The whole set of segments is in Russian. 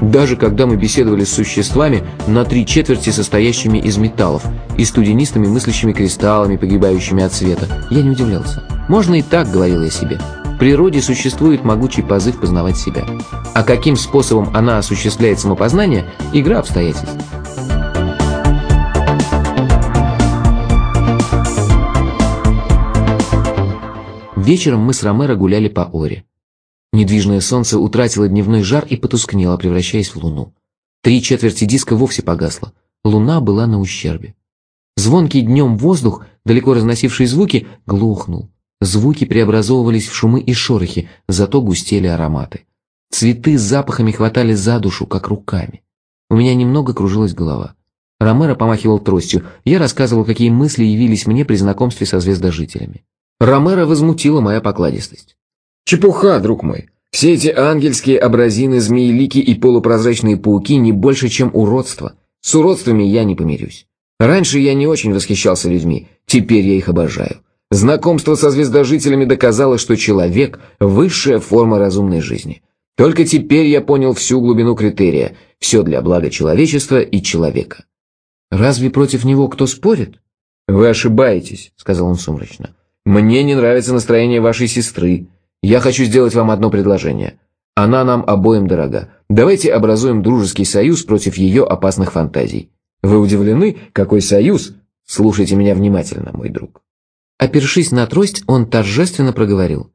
Даже когда мы беседовали с существами, на 3/4 состоящими из металлов, и студенистыми мыслящими кристаллами, погибающими от света, я не удивлялся. Можно и так, говорил я себе. В природе существует могучий позыв познавать себя. А каким способом она осуществляет самопознание – игра обстоятельств. Вечером мы с Ромеро гуляли по Оре. Недвижное солнце утратило дневной жар и потускнело, превращаясь в луну. 3/4 диска вовсе погасло. Луна была на ущербе. Звонкий днем воздух, далеко разносивший звуки, глухнул. Звуки преобразовывались в шумы и шорохи, зато густели ароматы. Цветы с запахами хватали за душу, как руками. У меня немного кружилась голова. Ромеро помахивал тростью. Я рассказывал, какие мысли явились мне при знакомстве со звездожителями. Ромеро возмутила моя покладистость. «Чепуха, друг мой. Все эти ангельские образины, змеелики и полупрозрачные пауки не больше, чем уродство. С уродствами я не помирюсь. Раньше я не очень восхищался людьми, теперь я их обожаю. Знакомство со звездожителями доказало, что человек – высшая форма разумной жизни. Только теперь я понял всю глубину критерия. Все для блага человечества и человека». «Разве против него кто спорит?» «Вы ошибаетесь», – сказал он сумрачно. «Мне не нравится настроение вашей сестры. Я хочу сделать вам одно предложение. Она нам обоим дорога. Давайте образуем дружеский союз против ее опасных фантазий. Вы удивлены? Какой союз? Слушайте меня внимательно, мой друг». Опершись на трость, он торжественно проговорил.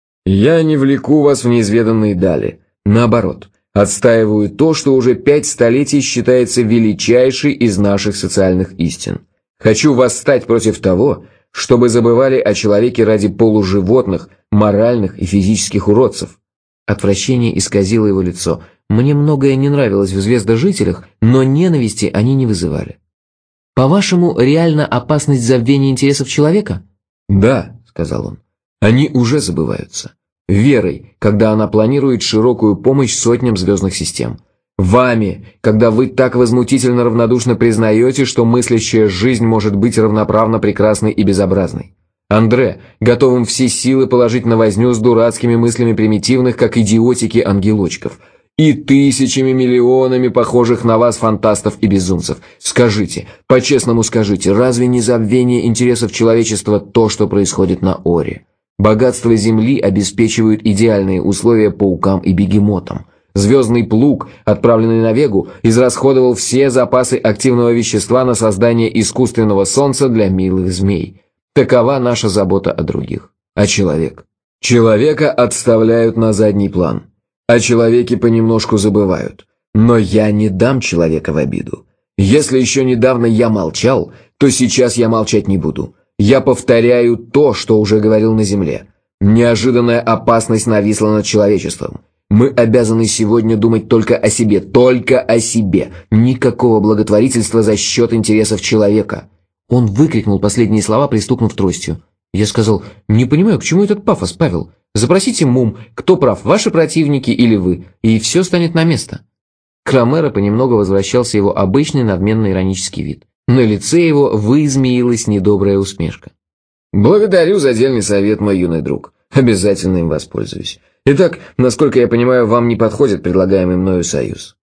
«Я не влеку вас в неизведанные дали. Наоборот, отстаиваю то, что уже 5 столетий считается величайшей из наших социальных истин. Хочу восстать против того, чтобы забывали о человеке ради полуживотных, моральных и физических уродцев». Отвращение исказило его лицо. Мне многое не нравилось в звездожителях, но ненависти они не вызывали. «По-вашему, реально опасность забвения интересов человека?» «Да», — сказал он. «Они уже забываются. Верой, когда она планирует широкую помощь сотням звездных систем. Вами, когда вы так возмутительно равнодушно признаете, что мыслящая жизнь может быть равноправно прекрасной и безобразной. Андре, готовым все силы положить на возню с дурацкими мыслями примитивных, как идиотики ангелочков. И тысячами миллионами похожих на вас фантастов и безумцев. Скажите, по-честному скажите, разве не забвение интересов человечества то, что происходит на Оре? Богатство Земли обеспечивают идеальные условия паукам и бегемотам. Звездный плуг, отправленный на Вегу, израсходовал все запасы активного вещества на создание искусственного солнца для милых змей. Такова наша забота о других. А человек? Человека отставляют на задний план. О человеке понемножку забывают. Но я не дам человека в обиду. Если еще недавно я молчал, то сейчас я молчать не буду. Я повторяю то, что уже говорил на Земле. Неожиданная опасность нависла над человечеством. Мы обязаны сегодня думать только о себе, только о себе. Никакого благотворительства за счет интересов человека». Он выкрикнул последние слова, пристукнув тростью. Я сказал: «Не понимаю, к чему этот пафос, Павел? Запросите МУМ, кто прав, ваши противники или вы, и все станет на место». К Ромеро понемногу возвращался его обычный надменно-иронический вид. На лице его вызмеилась недобрая усмешка. «Благодарю за дельный совет, мой юный друг. Обязательно им воспользуюсь. Итак, насколько я понимаю, вам не подходит предлагаемый мною союз?»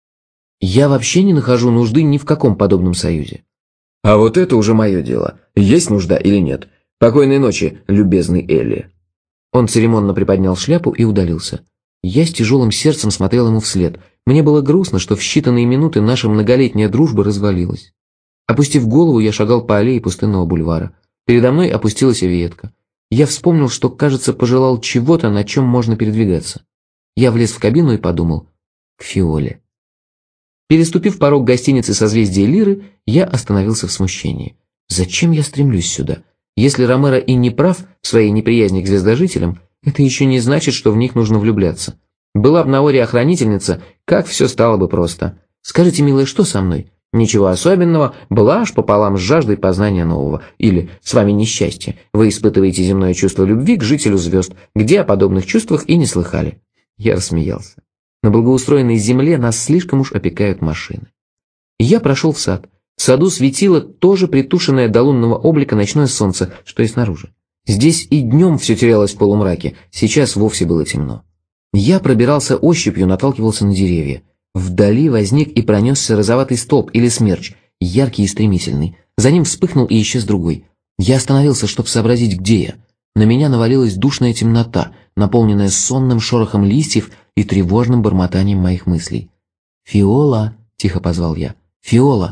«Я вообще не нахожу нужды ни в каком подобном союзе». «А вот это уже мое дело. Есть нужда или нет? Покойной ночи, любезный Элли». Он церемонно приподнял шляпу и удалился. Я с тяжелым сердцем смотрел ему вслед. Мне было грустно, что в считанные минуты наша многолетняя дружба развалилась. Опустив голову, я шагал по аллее пустынного бульвара. Передо мной опустилась ветка. Я вспомнил, что, кажется, пожелал чего-то, на чем можно передвигаться. Я влез в кабину и подумал: к Фиоле. Переступив порог гостиницы «Созвездие Лиры», я остановился в смущении. Зачем я стремлюсь сюда? Если Ромеро и не прав в своей неприязни к звездожителям, это еще не значит, что в них нужно влюбляться. Была бы на Оре охранительница, как все стало бы просто. Скажите, милая, что со мной? Ничего особенного, блажь пополам с жаждой познания нового. Или с вами несчастье. Вы испытываете земное чувство любви к жителю звезд, где о подобных чувствах и не слыхали. Я рассмеялся. На благоустроенной земле нас слишком уж опекают машины. Я прошел в сад. В саду светило тоже притушенное до лунного облика ночное солнце, что и снаружи. Здесь и днем все терялось в полумраке, сейчас вовсе было темно. Я пробирался ощупью, наталкивался на деревья. Вдали возник и пронесся розоватый столб или смерч, яркий и стремительный. За ним вспыхнул и исчез другой. Я остановился, чтобы сообразить, где я. На меня навалилась душная темнота, наполненная сонным шорохом листьев и тревожным бормотанием моих мыслей. «Фиола!» — тихо позвал я. «Фиола!»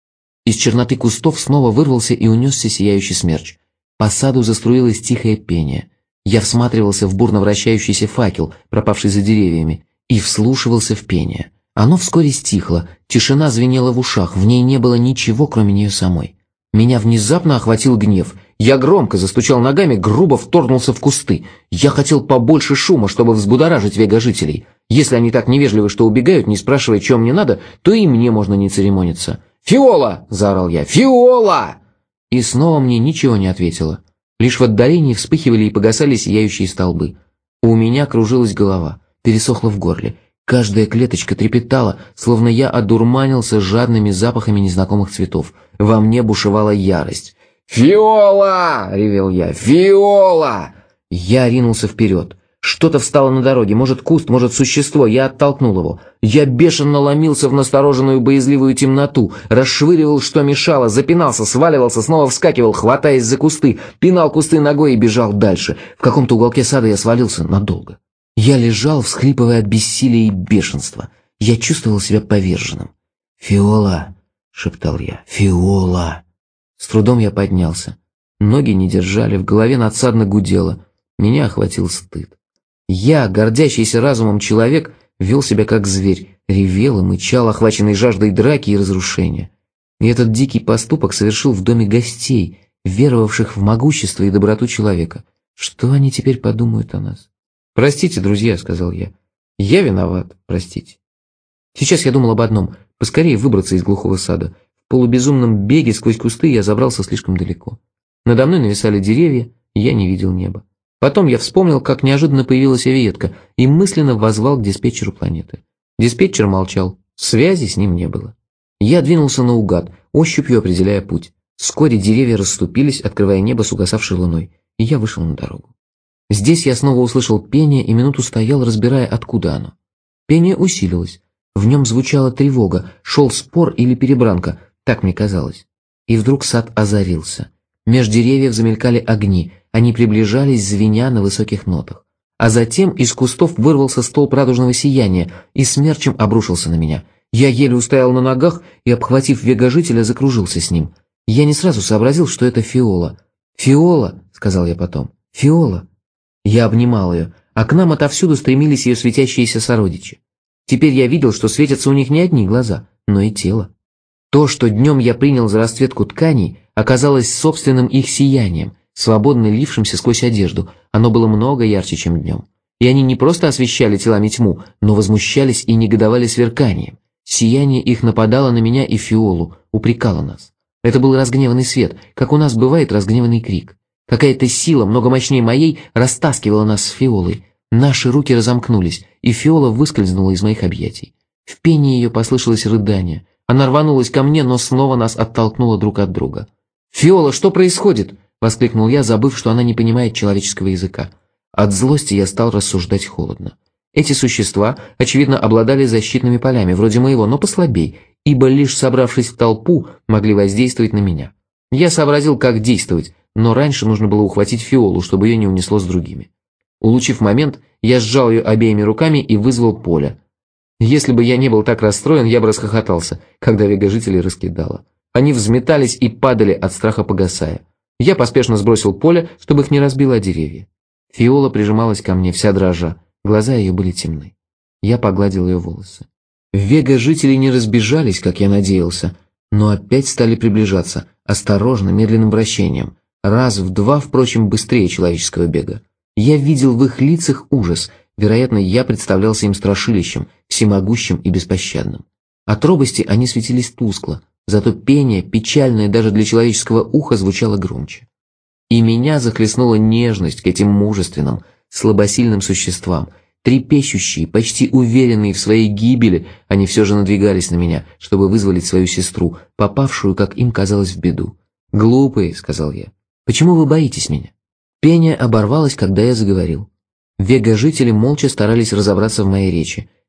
Из черноты кустов снова вырвался и унесся сияющий смерч. По саду заструилось тихое пение. Я всматривался в бурно вращающийся факел, пропавший за деревьями, и вслушивался в пение. Оно вскоре стихло, тишина звенела в ушах, в ней не было ничего, кроме нее самой. Меня внезапно охватил гнев. Я громко застучал ногами, грубо вторгнулся в кусты. Я хотел побольше шума, чтобы взбудоражить вегажителей. Если они так невежливы, что убегают, не спрашивая, чем мне надо, то и мне можно не церемониться. «Фиола!» – заорал я. «Фиола!» И снова мне ничего не ответило. Лишь в отдалении вспыхивали и погасали сияющие столбы. У меня кружилась голова, пересохла в горле. Каждая клеточка трепетала, словно я одурманился жадными запахами незнакомых цветов. Во мне бушевала ярость. «Фиола!» – ревел я. «Фиола!» Я ринулся вперед. Что-то встало на дороге, может куст, может существо, я оттолкнул его. Я бешено ломился в настороженную боязливую темноту, расшвыривал, что мешало, запинался, сваливался, снова вскакивал, хватаясь за кусты, пинал кусты ногой и бежал дальше. В каком-то уголке сада я свалился надолго. Я лежал, всхлипывая от бессилия и бешенства. Я чувствовал себя поверженным. «Фиола!» — шептал я. «Фиола!» С трудом я поднялся. Ноги не держали, в голове надсадно гудело. Меня охватил стыд. Я, гордящийся разумом человек, вел себя как зверь, ревел и мычал, охваченный жаждой драки и разрушения. И этот дикий поступок совершил в доме гостей, веровавших в могущество и доброту человека. Что они теперь подумают о нас? «Простите, друзья», — сказал я. «Я виноват, простите». Сейчас я думал об одном — поскорее выбраться из глухого сада. В полубезумном беге сквозь кусты я забрался слишком далеко. Надо мной нависали деревья, и я не видел неба. Потом я вспомнил, как неожиданно появилась авиетка, и мысленно воззвал к диспетчеру планеты. Диспетчер молчал, связи с ним не было. Я двинулся наугад, ощупью определяя путь. Вскоре деревья расступились, открывая небо с угасавшей луной, и я вышел на дорогу. Здесь я снова услышал пение и минуту стоял, разбирая, откуда оно. Пение усилилось, в нем звучала тревога, шел спор или перебранка, так мне казалось. И вдруг сад озарился. Меж деревьев замелькали огни, они приближались, звеня на высоких нотах. А затем из кустов вырвался столб радужного сияния и смерчем обрушился на меня. Я еле устоял на ногах и, обхватив вегажителя, закружился с ним. Я не сразу сообразил, что это Фиола. «Фиола!» — сказал я потом. «Фиола!» Я обнимал ее, а к нам отовсюду стремились ее светящиеся сородичи. Теперь я видел, что светятся у них не одни глаза, но и тело. То, что днем я принял за расцветку тканей, оказалось собственным их сиянием, свободно лившимся сквозь одежду. Оно было много ярче, чем днем. И они не просто освещали телами тьму, но возмущались и негодовали сверканием. Сияние их нападало на меня и Фиолу, упрекало нас. Это был разгневанный свет, как у нас бывает разгневанный крик. Какая-то сила, много мощнее моей, растаскивала нас с Фиолой. Наши руки разомкнулись, и Фиола выскользнула из моих объятий. В пении ее послышалось рыдание. Она рванулась ко мне, но снова нас оттолкнула друг от друга. «Фиола, что происходит?» — воскликнул я, забыв, что она не понимает человеческого языка. От злости я стал рассуждать холодно. Эти существа, очевидно, обладали защитными полями, вроде моего, но послабей, ибо лишь собравшись в толпу, могли воздействовать на меня. Я сообразил, как действовать, но раньше нужно было ухватить Фиолу, чтобы ее не унесло с другими. Улучив момент, я сжал ее обеими руками и вызвал Поля. Если бы я не был так расстроен, я бы расхохотался, когда вегажителей раскидало. Они взметались и падали от страха, погасая. Я поспешно сбросил Поля, чтобы их не разбило о деревья. Фиола прижималась ко мне, вся дрожа, глаза ее были темны. Я погладил ее волосы. Вегажители не разбежались, как я надеялся, но опять стали приближаться, осторожно, медленным вращением. Раз в два, впрочем, быстрее человеческого бега. Я видел в их лицах ужас, вероятно, я представлялся им страшилищем, всемогущим и беспощадным. От робости они светились тускло, зато пение, печальное даже для человеческого уха, звучало громче. И меня захлестнула нежность к этим мужественным, слабосильным существам. Трепещущие, почти уверенные в своей гибели, они все же надвигались на меня, чтобы вызволить свою сестру, попавшую, как им казалось, в беду. «Глупые», — сказал я. «Почему вы боитесь меня?» Пение оборвалось, когда я заговорил. Вегажители молча старались разобраться в моей речи.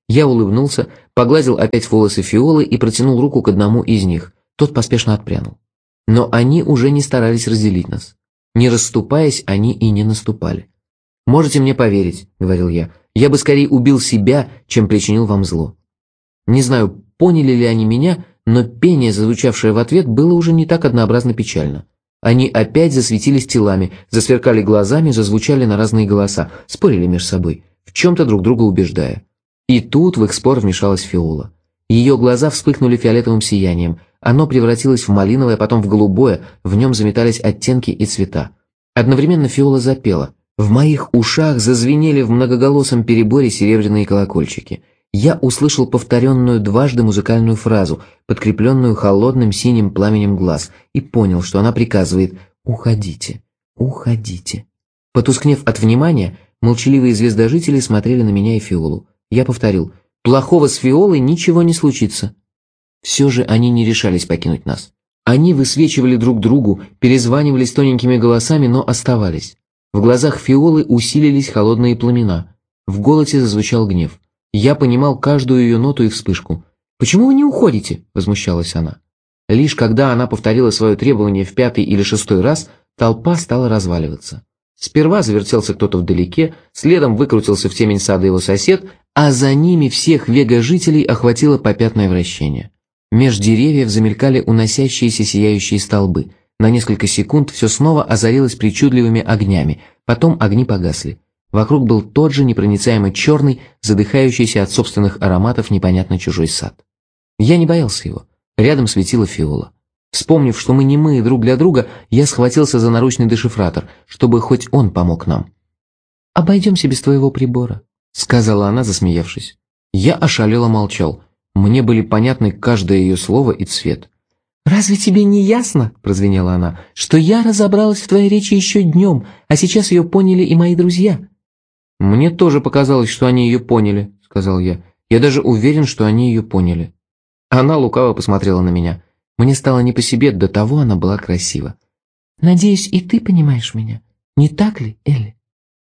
Я улыбнулся, погладил опять волосы Фиолы и протянул руку к одному из них. Тот поспешно отпрянул. Но они уже не старались разделить нас. Не расступаясь, они и не наступали. «Можете мне поверить», — говорил я бы скорее убил себя, чем причинил вам зло». Не знаю, поняли ли они меня, но пение, зазвучавшее в ответ, было уже не так однообразно печально. Они опять засветились телами, засверкали глазами, зазвучали на разные голоса, спорили между собой, в чем-то друг друга убеждая. И тут в их спор вмешалась Фиола. Ее глаза вспыхнули фиолетовым сиянием, оно превратилось в малиновое, потом в голубое, в нем заметались оттенки и цвета. Одновременно Фиола запела. В моих ушах зазвенели в многоголосом переборе серебряные колокольчики. Я услышал повторенную дважды музыкальную фразу, подкрепленную холодным синим пламенем глаз, и понял, что она приказывает «Уходите, уходите». Потускнев от внимания, молчаливые звездожители смотрели на меня и Фиолу. Я повторил «Плохого с Фиолой ничего не случится». Все же они не решались покинуть нас. Они высвечивали друг другу, перезванивались тоненькими голосами, но оставались. В глазах Фиолы усилились холодные пламена. В голосе зазвучал гнев. Я понимал каждую ее ноту и вспышку. «Почему вы не уходите?» – возмущалась она. Лишь когда она повторила свое требование в 5-й или 6-й раз, толпа стала разваливаться. Сперва завертелся кто-то вдалеке, следом выкрутился в темень сада его сосед, а за ними всех вега-жителей охватило попятное вращение. Меж деревьев замелькали уносящиеся сияющие столбы. На несколько секунд все снова озарилось причудливыми огнями, потом огни погасли. Вокруг был тот же непроницаемо черный, задыхающийся от собственных ароматов непонятно чужой сад. Я не боялся его. Рядом светила Фиола. Вспомнив, что мы немые друг для друга, я схватился за наручный дешифратор, чтобы хоть он помог нам. «Обойдемся без твоего прибора», — сказала она, засмеявшись. Я ошалело молчал. Мне были понятны каждое ее слово и цвет. «Разве тебе не ясно, — прозвенела она, — что я разобралась в твоей речи еще днем, а сейчас ее поняли и мои друзья?» «Мне тоже показалось, что они ее поняли», — сказал я. «Я даже уверен, что они ее поняли». Она лукаво посмотрела на меня. Мне стало не по себе, до того она была красива. «Надеюсь, и ты понимаешь меня, не так ли, Элли?»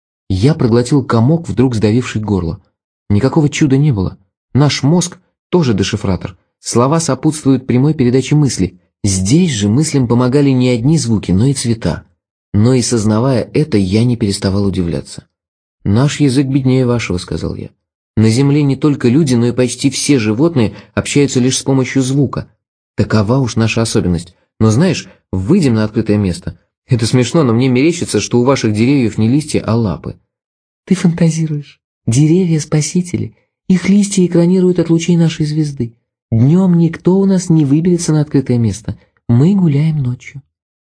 Я проглотил комок, вдруг сдавивший горло. Никакого чуда не было. Наш мозг тоже дешифратор. Слова сопутствуют прямой передаче мысли. Здесь же мыслям помогали не одни звуки, но и цвета. Но и сознавая это, я не переставал удивляться. «Наш язык беднее вашего», — сказал я. «На Земле не только люди, но и почти все животные общаются лишь с помощью звука. Такова уж наша особенность. Но знаешь, выйдем на открытое место. Это смешно, но мне мерещится, что у ваших деревьев не листья, а лапы». «Ты фантазируешь. Деревья — спасители. Их листья экранируют от лучей нашей звезды. Днем никто у нас не выберется на открытое место. Мы гуляем ночью».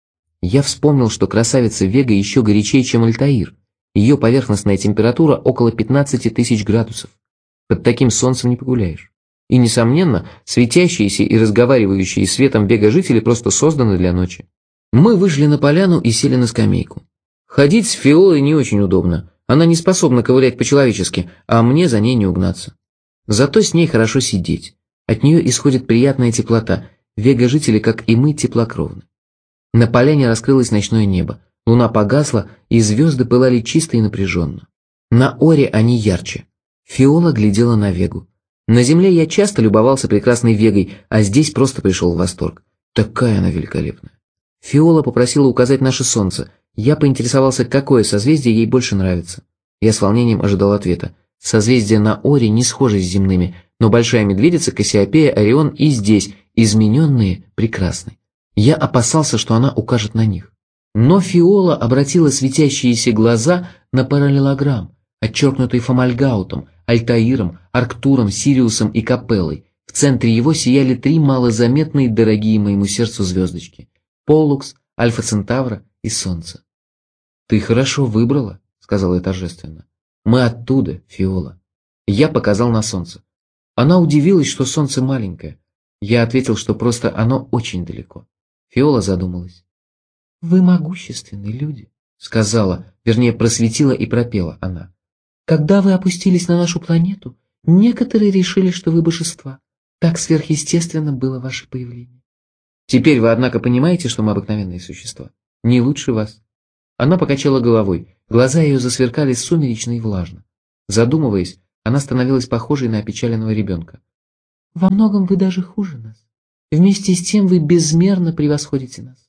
Я вспомнил, что красавица Вега еще горячее, чем Альтаир. Ее поверхностная температура около 15 тысяч градусов. Под таким солнцем не погуляешь. И, несомненно, светящиеся и разговаривающие светом Вега-жители просто созданы для ночи. Мы вышли на поляну и сели на скамейку. Ходить с Фиолой не очень удобно. Она не способна ковылять по-человечески, а мне за ней не угнаться. Зато с ней хорошо сидеть. От нее исходит приятная теплота. Вега-жители, как и мы, теплокровны. На поляне раскрылось ночное небо. Луна погасла, и звезды пылали чисто и напряженно. На Оре они ярче. Фиола глядела на Вегу. На Земле я часто любовался прекрасной Вегой, а здесь просто пришел в восторг. Такая она великолепная. Фиола попросила указать наше Солнце. Я поинтересовался, какое созвездие ей больше нравится. Я с волнением ожидал ответа. Созвездия на Оре не схожи с земными, но Большая Медведица, Кассиопея, Орион и здесь, измененные, прекрасны. Я опасался, что она укажет на них. Но Фиола обратила светящиеся глаза на параллелограмм, отчеркнутый Фомальгаутом, Альтаиром, Арктуром, Сириусом и Капеллой. В центре его сияли 3 малозаметные, дорогие моему сердцу звездочки – Поллукс, Альфа Центавра и Солнце. «Ты хорошо выбрала», – сказала я торжественно. «Мы оттуда, Фиола». Я показал на Солнце. Она удивилась, что Солнце маленькое. Я ответил, что просто оно очень далеко. Фиола задумалась. «Вы могущественные люди», — сказала, вернее, просветила и пропела она. «Когда вы опустились на нашу планету, некоторые решили, что вы божества. Так сверхъестественно было ваше появление. Теперь вы, однако, понимаете, что мы обыкновенные существа. Не лучше вас». Она покачала головой, глаза ее засверкали сумеречно и влажно. Задумываясь, Она становилась похожей на опечаленного ребенка. Во многом вы даже хуже нас. Вместе с тем вы безмерно превосходите нас.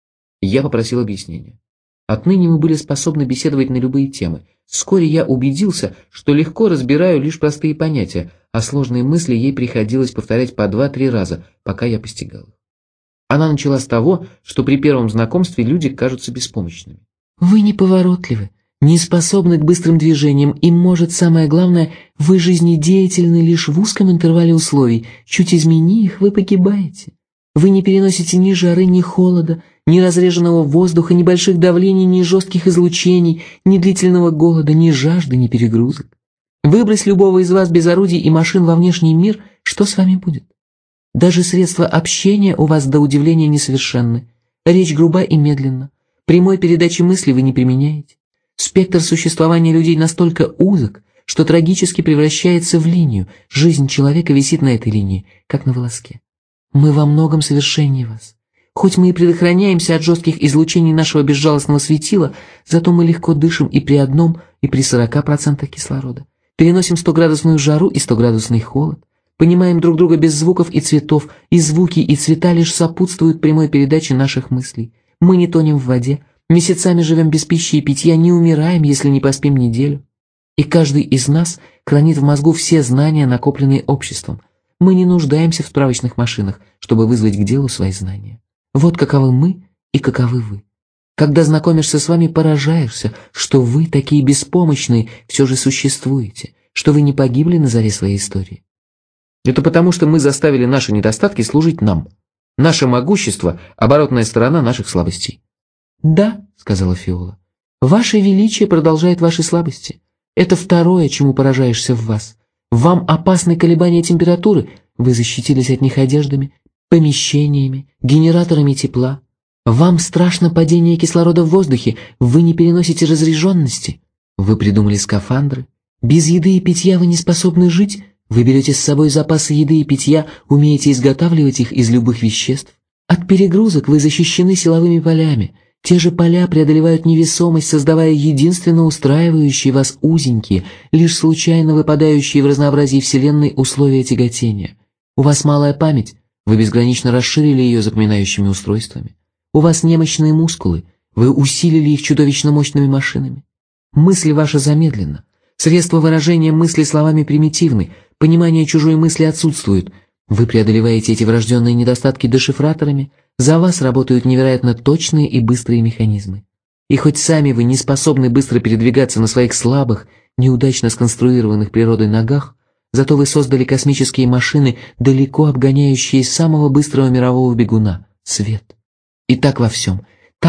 Я попросил объяснения. Отныне мы были способны беседовать на любые темы. Вскоре я убедился, что легко разбираю лишь простые понятия, а сложные мысли ей приходилось повторять по 2-3 раза, пока я постигал их. Она начала с того, что при первом знакомстве люди кажутся беспомощными. Вы неповоротливы, не способны к быстрым движениям, и, может, самое главное, вы жизнедеятельны лишь в узком интервале условий. Чуть измени их, вы погибаете. Вы не переносите ни жары, ни холода, ни разреженного воздуха, ни больших давлений, ни жестких излучений, ни длительного голода, ни жажды, ни перегрузок. Выбрось любого из вас без орудий и машин во внешний мир, что с вами будет? Даже средства общения у вас до удивления несовершенны. Речь груба и медленна. Прямой передачи мысли вы не применяете. Спектр существования людей настолько узок, что трагически превращается в линию. Жизнь человека висит на этой линии, как на волоске. Мы во многом совершеннее вас. Хоть мы и предохраняемся от жестких излучений нашего безжалостного светила, зато мы легко дышим и при 1 и при 40% кислорода. Переносим 100-градусную жару и 100-градусный холод. Понимаем друг друга без звуков и цветов, и звуки, и цвета лишь сопутствуют прямой передаче наших мыслей. Мы не тонем в воде, месяцами живем без пищи и питья, не умираем, если не поспим неделю. И каждый из нас хранит в мозгу все знания, накопленные обществом. Мы не нуждаемся в справочных машинах, чтобы вызвать к делу свои знания. Вот каковы мы и каковы вы. Когда знакомишься с вами, поражаешься, что вы, такие беспомощные, все же существуете, что вы не погибли на заре своей истории. Это потому, что мы заставили наши недостатки служить нам. Наше могущество – оборотная сторона наших слабостей. «Да», — сказала Фиола, — «ваше величие продолжает ваши слабости. Это второе, чему поражаешься в вас. Вам опасны колебания температуры, вы защитились от них одеждами, помещениями, генераторами тепла. Вам страшно падение кислорода в воздухе, вы не переносите разреженности. Вы придумали скафандры. Без еды и питья вы не способны жить, вы берете с собой запасы еды и питья, умеете изготавливать их из любых веществ. От перегрузок вы защищены силовыми полями. Те же поля преодолевают невесомость, создавая единственно устраивающие вас узенькие, лишь случайно выпадающие в разнообразии Вселенной условия тяготения. У вас малая память, вы безгранично расширили ее запоминающими устройствами. У вас немощные мускулы, вы усилили их чудовищно мощными машинами. Мысль ваша замедлена. Средства выражения мысли словами примитивны, понимание чужой мысли отсутствует. Вы преодолеваете эти врожденные недостатки дешифраторами, за вас работают невероятно точные и быстрые механизмы. И хоть сами вы не способны быстро передвигаться на своих слабых, неудачно сконструированных природой ногах, зато вы создали космические машины, далеко обгоняющие самого быстрого мирового бегуна — свет. И так во всем,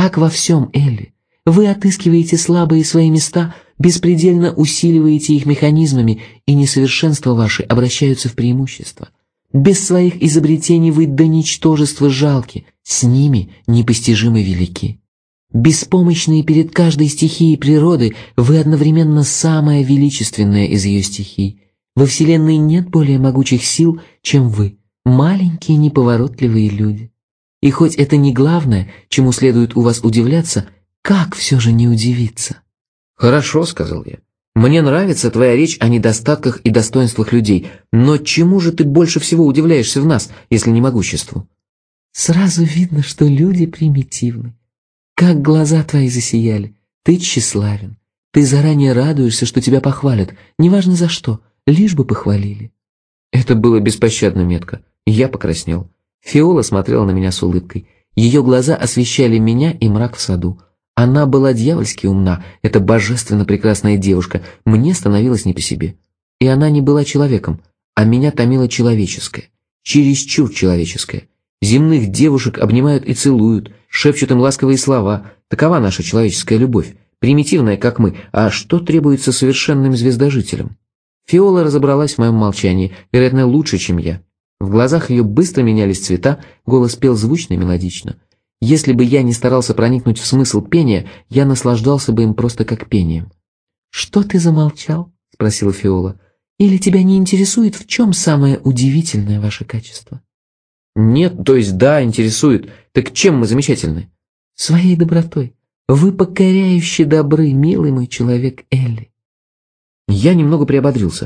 Элли. Вы отыскиваете слабые свои места, беспредельно усиливаете их механизмами, и несовершенства ваши обращаются в преимущество. Без своих изобретений вы до ничтожества жалки, с ними непостижимо велики. Беспомощные перед каждой стихией природы, вы одновременно самая величественная из ее стихий. Во Вселенной нет более могучих сил, чем вы, маленькие неповоротливые люди. И хоть это не главное, чему следует у вас удивляться, как все же не удивиться? «Хорошо», — сказал я. «Мне нравится твоя речь о недостатках и достоинствах людей, но чему же ты больше всего удивляешься в нас, если не могуществу?» «Сразу видно, что люди примитивны. Как глаза твои засияли, ты тщеславен. Ты заранее радуешься, что тебя похвалят, неважно за что, лишь бы похвалили». Это было беспощадно метко. Я покраснел. Фиола смотрела на меня с улыбкой. Ее глаза освещали меня и мрак в саду. Она была дьявольски умна, эта божественно прекрасная девушка, мне становилось не по себе. И она не была человеком, а меня томило человеческое, чересчур человеческое. Земных девушек обнимают и целуют, шепчут им ласковые слова, такова наша человеческая любовь, примитивная, как мы, а что требуется совершенным звездожителям? Фиола разобралась в моем молчании, вероятно, лучше, чем я. В глазах ее быстро менялись цвета, голос пел звучно и мелодично. Если бы я не старался проникнуть в смысл пения, я наслаждался бы им просто как пением. «Что ты замолчал?» — спросила Фиола. «Или тебя не интересует, в чем самое удивительное ваше качество?» «Нет, то есть да, интересует. Так чем мы замечательны?» «Своей добротой. Вы покоряюще добры, милый мой человек Элли». Я немного приободрился.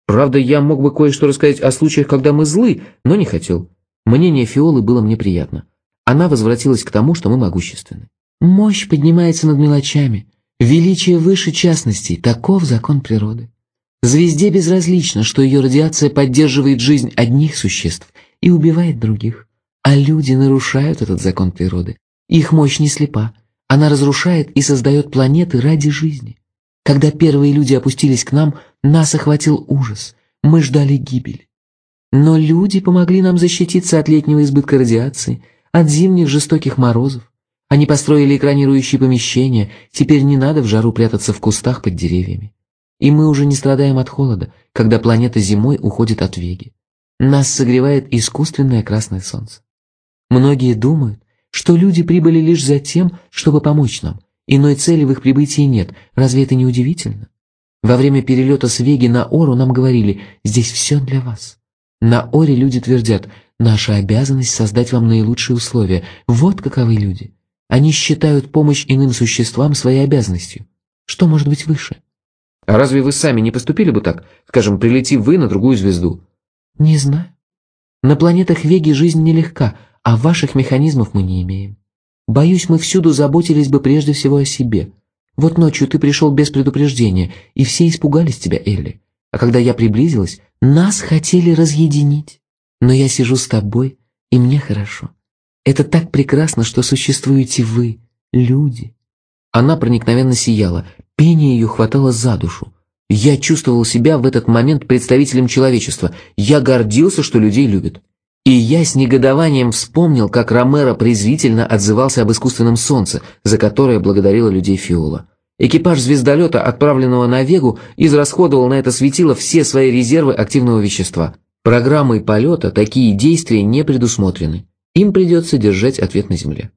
Правда, я мог бы кое-что рассказать о случаях, когда мы злы, но не хотел. Мнение Фиолы было мне приятно. Она возвратилась к тому, что мы могущественны. Мощь поднимается над мелочами, величие выше частностей, таков закон природы. Звезде безразлично, что ее радиация поддерживает жизнь одних существ и убивает других. А люди нарушают этот закон природы. Их мощь не слепа. Она разрушает и создает планеты ради жизни. Когда первые люди опустились к нам, нас охватил ужас. Мы ждали гибели. Но люди помогли нам защититься от летнего избытка радиации, от зимних жестоких морозов. Они построили экранирующие помещения, теперь не надо в жару прятаться в кустах под деревьями. И мы уже не страдаем от холода, когда планета зимой уходит от Веги. Нас согревает искусственное красное солнце. Многие думают, что люди прибыли лишь за тем, чтобы помочь нам. Иной цели в их прибытии нет. Разве это не удивительно? Во время перелета с Веги на Ору нам говорили: «Здесь все для вас». На Оре люди твердят: «Наша обязанность создать вам наилучшие условия». Вот каковы люди. Они считают помощь иным существам своей обязанностью. Что может быть выше? А разве вы сами не поступили бы так? Скажем, прилети вы на другую звезду. Не знаю. На планетах Веги жизнь нелегка, а ваших механизмов мы не имеем. Боюсь, мы всюду заботились бы прежде всего о себе. Вот ночью ты пришел без предупреждения, и все испугались тебя, Элли. А когда я приблизилась, нас хотели разъединить. Но я сижу с тобой, и мне хорошо. Это так прекрасно, что существуете вы, люди. Она проникновенно сияла, пение ее хватало за душу. Я чувствовал себя в этот момент представителем человечества. Я гордился, что людей любят. И я с негодованием вспомнил, как Ромеро презрительно отзывался об искусственном солнце, за которое благодарила людей Фиола. Экипаж звездолета, отправленного на Вегу, израсходовал на это светило все свои резервы активного вещества. Программой полета такие действия не предусмотрены. Им придется держать ответ на Земле.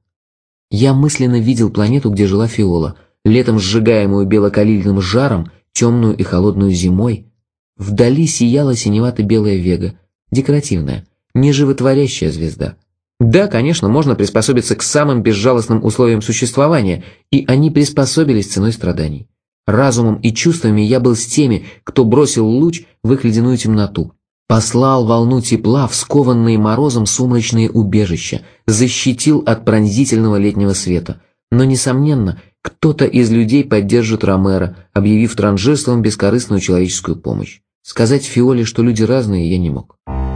Я мысленно видел планету, где жила Фиола, летом сжигаемую белокалильным жаром, темную и холодную зимой. Вдали сияла синевато-белая Вега, декоративная, неживотворящая звезда. Да, конечно, можно приспособиться к самым безжалостным условиям существования, и они приспособились ценой страданий. Разумом и чувствами я был с теми, кто бросил луч в их ледяную темноту, послал волну тепла в скованные морозом сумрачные убежища, защитил от пронзительного летнего света. Но, несомненно, кто-то из людей поддержит Ромеро, объявив транжирством бескорыстную человеческую помощь. Сказать Фиоле, что люди разные, я не мог.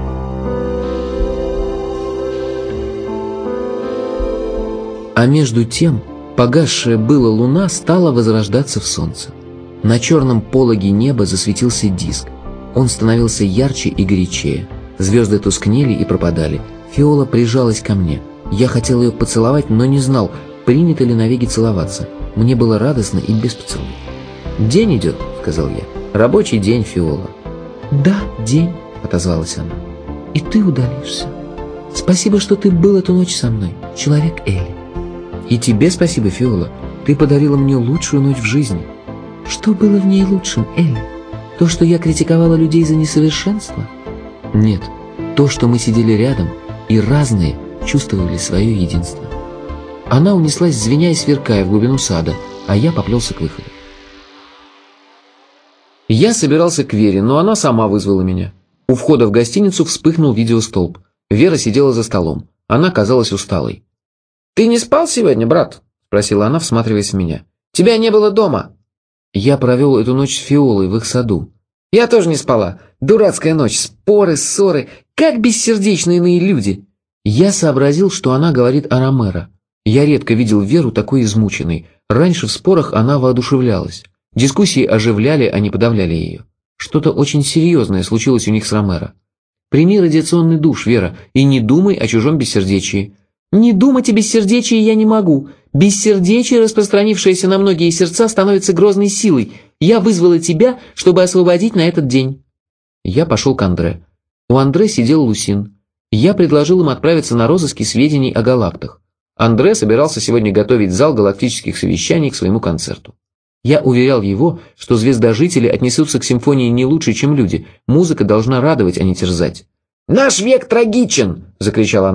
А между тем, погасшая была луна стала возрождаться в солнце. На черном пологе неба засветился диск. Он становился ярче и горячее. Звезды тускнели и пропадали. Фиола прижалась ко мне. Я хотел ее поцеловать, но не знал, принято ли на Веге целоваться. Мне было радостно и без поцелуя. «День идет», — сказал я. «Рабочий день, Фиола». «Да, день», — отозвалась она. «И ты удалишься. Спасибо, что ты был эту ночь со мной, человек Элли». «И тебе спасибо, Фиола. Ты подарила мне лучшую ночь в жизни». «Что было в ней лучшим, Элли? То, что я критиковала людей за несовершенство?» «Нет, то, что мы сидели рядом и разные чувствовали свое единство». Она унеслась, звеня и сверкая, в глубину сада, а я поплелся к выходу. Я собирался к Вере, но она сама вызвала меня. У входа в гостиницу вспыхнул видеостолб. Вера сидела за столом. Она казалась усталой. «Ты не спал сегодня, брат?» – спросила она, всматриваясь в меня. «Тебя не было дома». Я провел эту ночь с Фиолой в их саду. «Я тоже не спала. Дурацкая ночь, споры, ссоры. Как бессердечные иные люди». Я сообразил, что она говорит о Ромеро. Я редко видел Веру такой измученной. Раньше в спорах она воодушевлялась. Дискуссии оживляли, а не подавляли ее. Что-то очень серьезное случилось у них с Ромеро. «Прими радиационный душ, Вера, и не думай о чужом бессердечии». «Не думать о бессердечии я не могу. Бессердечие, распространившееся на многие сердца, становится грозной силой. Я вызвала тебя, чтобы освободить на этот день». Я пошел к Андре. У Андре сидел Лусин. Я предложил им отправиться на розыски сведений о галактах. Андре собирался сегодня готовить зал галактических совещаний к своему концерту. Я уверял его, что звездожители отнесутся к симфонии не лучше, чем люди. Музыка должна радовать, а не терзать. «Наш век трагичен!» – закричал Андре.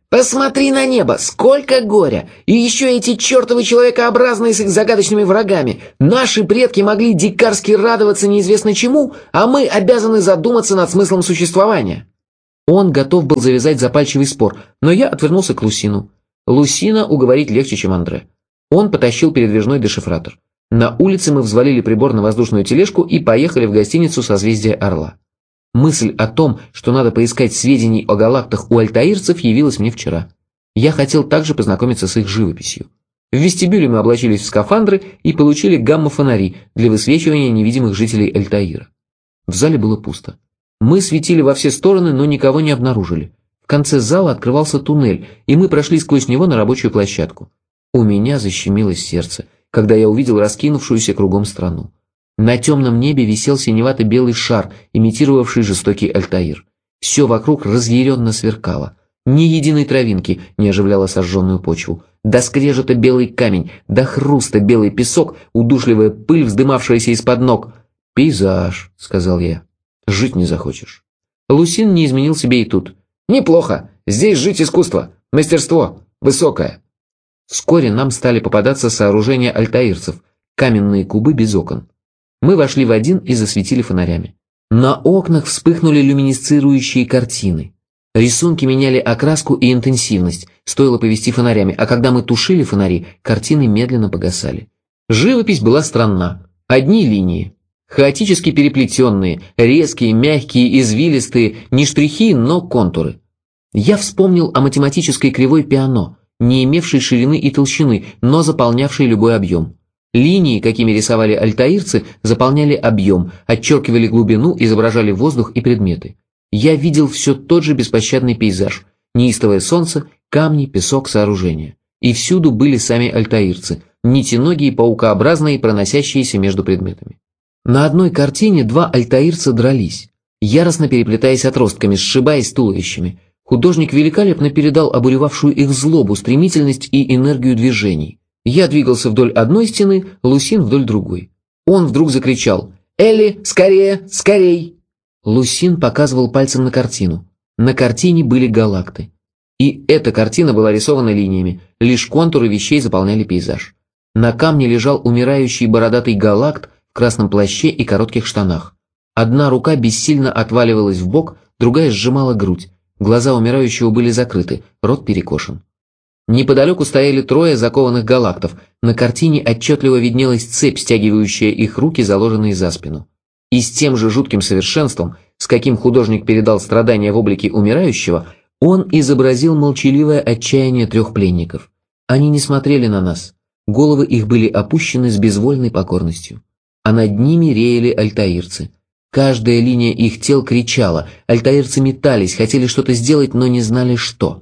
Посмотри на небо, сколько горя! И еще эти чертовы человекообразные с их загадочными врагами. Наши предки могли дикарски радоваться неизвестно чему, а мы обязаны задуматься над смыслом существования». Он готов был завязать запальчивый спор, но я отвернулся к Лусину. Лусина уговорить легче, чем Андре. Он потащил передвижной дешифратор. На улице мы взвалили прибор на воздушную тележку и поехали в гостиницу «Созвездие Орла». Мысль о том, что надо поискать сведений о галактах у альтаирцев, явилась мне вчера. Я хотел также познакомиться с их живописью. В вестибюле мы облачились в скафандры и получили гамма-фонари для высвечивания невидимых жителей Альтаира. В зале было пусто. Мы светили во все стороны, но никого не обнаружили. В конце зала открывался туннель, и мы прошли сквозь него на рабочую площадку. У меня защемилось сердце, когда я увидел раскинувшуюся кругом страну. На темном небе висел синевато-белый шар, имитировавший жестокий Альтаир. Все вокруг разъяренно сверкало. Ни единой травинки не оживляла сожженную почву. До скрежета белый камень, до хруста белый песок, удушливая пыль, вздымавшаяся из-под ног. «Пейзаж», — сказал я. «Жить не захочешь». Лусин не изменил себе и тут. «Неплохо. Здесь жить искусство. Мастерство. Высокое». Вскоре нам стали попадаться сооружения альтаирцев, каменные кубы без окон. Мы вошли в один и засветили фонарями. На окнах вспыхнули люминесцирующие картины. Рисунки меняли окраску и интенсивность, стоило повести фонарями, а когда мы тушили фонари, картины медленно погасали. Живопись была странна. Одни линии. Хаотически переплетенные, резкие, мягкие, извилистые, не штрихи, но контуры. Я вспомнил о математической кривой Пиано, не имевшей ширины и толщины, но заполнявшей любой объем. Линии, какими рисовали альтаирцы, заполняли объем, отчеркивали глубину, изображали воздух и предметы. Я видел все тот же беспощадный пейзаж, неистовое солнце, камни, песок, сооружения. И всюду были сами альтаирцы, нитеногие, паукообразные, проносящиеся между предметами. На одной картине два альтаирца дрались, яростно переплетаясь отростками, сшибаясь туловищами. Художник великолепно передал обуревавшую их злобу, стремительность и энергию движений. Я двигался вдоль одной стены, Лусин вдоль другой. Он вдруг закричал: «Элли, скорее, скорей!» Лусин показывал пальцем на картину. На картине были галакты. И эта картина была рисована линиями, лишь контуры вещей заполняли пейзаж. На камне лежал умирающий бородатый галакт в красном плаще и коротких штанах. Одна рука бессильно отваливалась в бок, другая сжимала грудь. Глаза умирающего были закрыты, рот перекошен. Неподалеку стояли трое закованных галактов. На картине отчетливо виднелась цепь, стягивающая их руки, заложенные за спину. И с тем же жутким совершенством, с каким художник передал страдания в облике умирающего, он изобразил молчаливое отчаяние трех пленников. Они не смотрели на нас. Головы их были опущены с безвольной покорностью. А над ними реяли альтаирцы. Каждая линия их тел кричала, альтаирцы метались, хотели что-то сделать, но не знали что.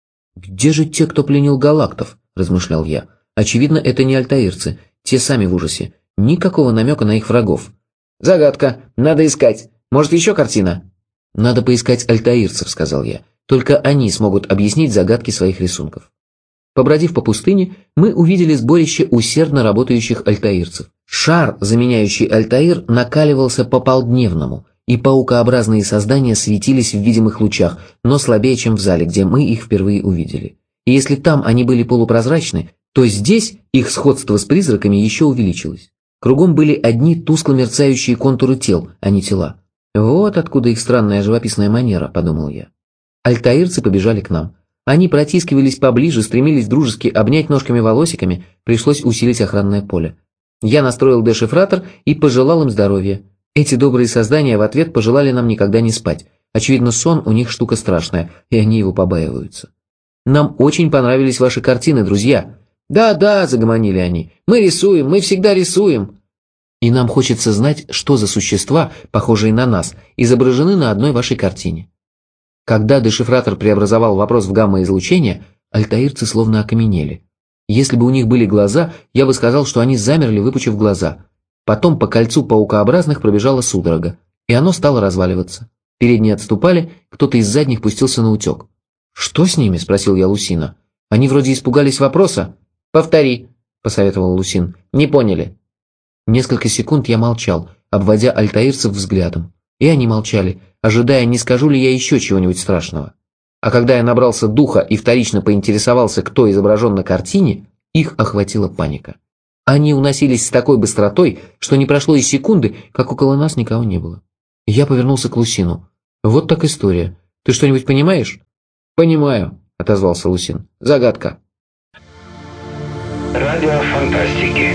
«Где же те, кто пленил галактов?» – размышлял я. «Очевидно, это не альтаирцы, те сами в ужасе. Никакого намека на их врагов». «Загадка, надо искать. Может, еще картина?» «Надо поискать альтаирцев», – сказал я. «Только они смогут объяснить загадки своих рисунков». Побродив по пустыне, мы увидели сборище усердно работающих альтаирцев. Шар, заменяющий Альтаир, накаливался по-полдневному, и паукообразные создания светились в видимых лучах, но слабее, чем в зале, где мы их впервые увидели. И если там они были полупрозрачны, то здесь их сходство с призраками еще увеличилось. Кругом были одни тускло мерцающие контуры тел, а не тела. «Вот откуда их странная живописная манера», — подумал я. Альтаирцы побежали к нам. Они протискивались поближе, стремились дружески обнять ножками-волосиками, пришлось усилить охранное поле. Я настроил дешифратор и пожелал им здоровья. Эти добрые создания в ответ пожелали нам никогда не спать. Очевидно, сон у них штука страшная, и они его побаиваются. «Нам очень понравились ваши картины, друзья». «Да-да», — загомонили они, — «мы рисуем, мы всегда рисуем». И нам хочется знать, что за существа, похожие на нас, изображены на одной вашей картине. Когда дешифратор преобразовал вопрос в гамма-излучение, альтаирцы словно окаменели. Если бы у них были глаза, я бы сказал, что они замерли, выпучив глаза. Потом по кольцу паукообразных пробежала судорога, и оно стало разваливаться. Передние отступали, кто-то из задних пустился на утек. «Что с ними?» – спросил я Лусина. «Они вроде испугались вопроса». «Повтори», – посоветовал Лусин. «Не поняли». Несколько секунд я молчал, обводя альтаирцев взглядом. И они молчали, ожидая, не скажу ли я еще чего-нибудь страшного. А когда я набрался духа и вторично поинтересовался, кто изображен на картине, их охватила паника. Они уносились с такой быстротой, что не прошло и секунды, как около нас никого не было. Я повернулся к Лусину. «Вот так история. Ты что-нибудь понимаешь?» «Понимаю», — отозвался Лусин. «Загадка». Радио фантастики.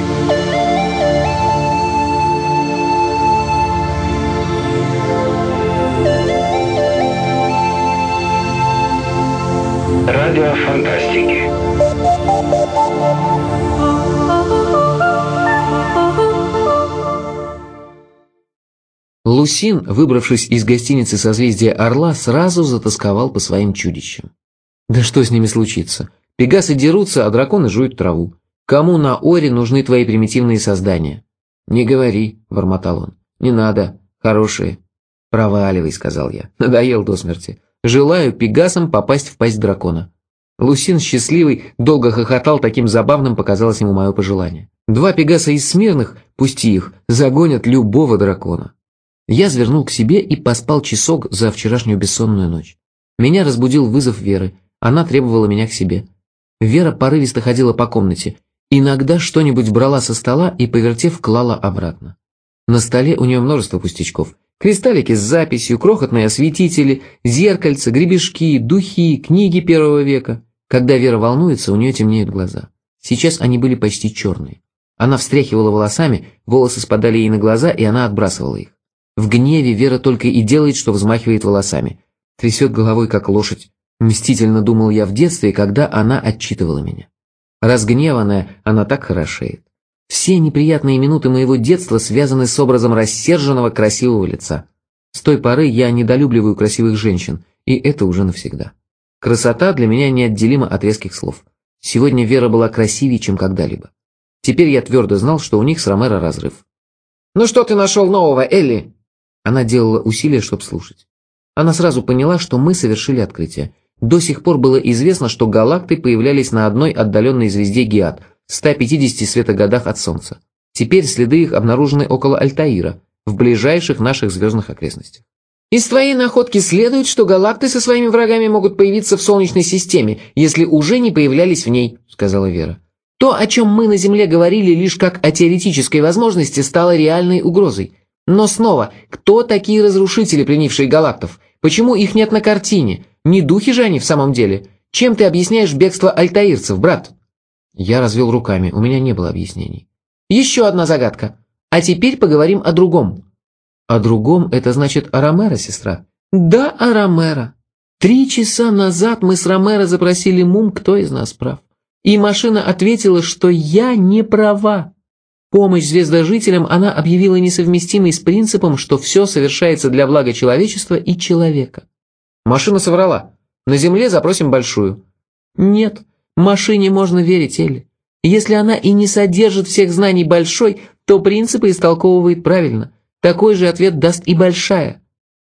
Радио фантастики. Лусин, выбравшись из гостиницы «Созвездие Орла», сразу затосковал по своим чудищам. Да что с ними случится? Пегасы дерутся, а драконы жуют траву. Кому на Оре нужны твои примитивные создания? Не говори, бормотал он. Не надо, хорошие. Проваливай, сказал я. Надоел до смерти. Желаю пегасам попасть в пасть дракона. Лусин, счастливый, долго хохотал, таким забавным показалось ему мое пожелание. 2 пегаса из смирных, пусти их, загонят любого дракона. Я свернул к себе и поспал часок за вчерашнюю бессонную ночь. Меня разбудил вызов Веры. Она требовала меня к себе. Вера порывисто ходила по комнате. Иногда что-нибудь брала со стола и, повертев, клала обратно. На столе у нее множество пустячков. Кристаллики с записью, крохотные осветители, зеркальца, гребешки, духи, книги 1 века. Когда Вера волнуется, у нее темнеют глаза. Сейчас они были почти черные. Она встряхивала волосами, волосы спадали ей на глаза, и она отбрасывала их. В гневе Вера только и делает, что взмахивает волосами. Трясет головой, как лошадь. Мстительно думал я в детстве, когда она отчитывала меня. Разгневанная, она так хорошеет. Все неприятные минуты моего детства связаны с образом рассерженного красивого лица. С той поры я недолюбливаю красивых женщин, и это уже навсегда. Красота для меня неотделима от резких слов. Сегодня Вера была красивее, чем когда-либо. Теперь я твердо знал, что у них с Ромеро разрыв. «Ну что ты нашел нового, Элли?» Она делала усилия, чтобы слушать. Она сразу поняла, что мы совершили открытие. До сих пор было известно, что галакты появлялись на одной отдаленной звезде Гиат, в 150 светогодах от Солнца. Теперь следы их обнаружены около Альтаира, в ближайших наших звездных окрестностях. «Из твоей находки следует, что галакты со своими врагами могут появиться в Солнечной системе, если уже не появлялись в ней», — сказала Вера. «То, о чем мы на Земле говорили лишь как о теоретической возможности, стало реальной угрозой. Но снова, кто такие разрушители, пленившие галактов? Почему их нет на картине? Не духи же они в самом деле? Чем ты объясняешь бегство альтаирцев, брат?» Я развел руками, у меня не было объяснений. «Еще одна загадка. А теперь поговорим о другом». «О другом» — это значит о Ромеро, сестра? «Да, о Ромеро. 3 часа назад мы с Ромеро запросили МУМ, кто из нас прав. И машина ответила, что я не права. Помощь звездожителям она объявила несовместимой с принципом, что все совершается для блага человечества и человека». «Машина соврала. На Земле запросим большую». «Нет, машине можно верить, Элли. Если она и не содержит всех знаний большой, то принципы истолковывает правильно. Такой же ответ даст и большая».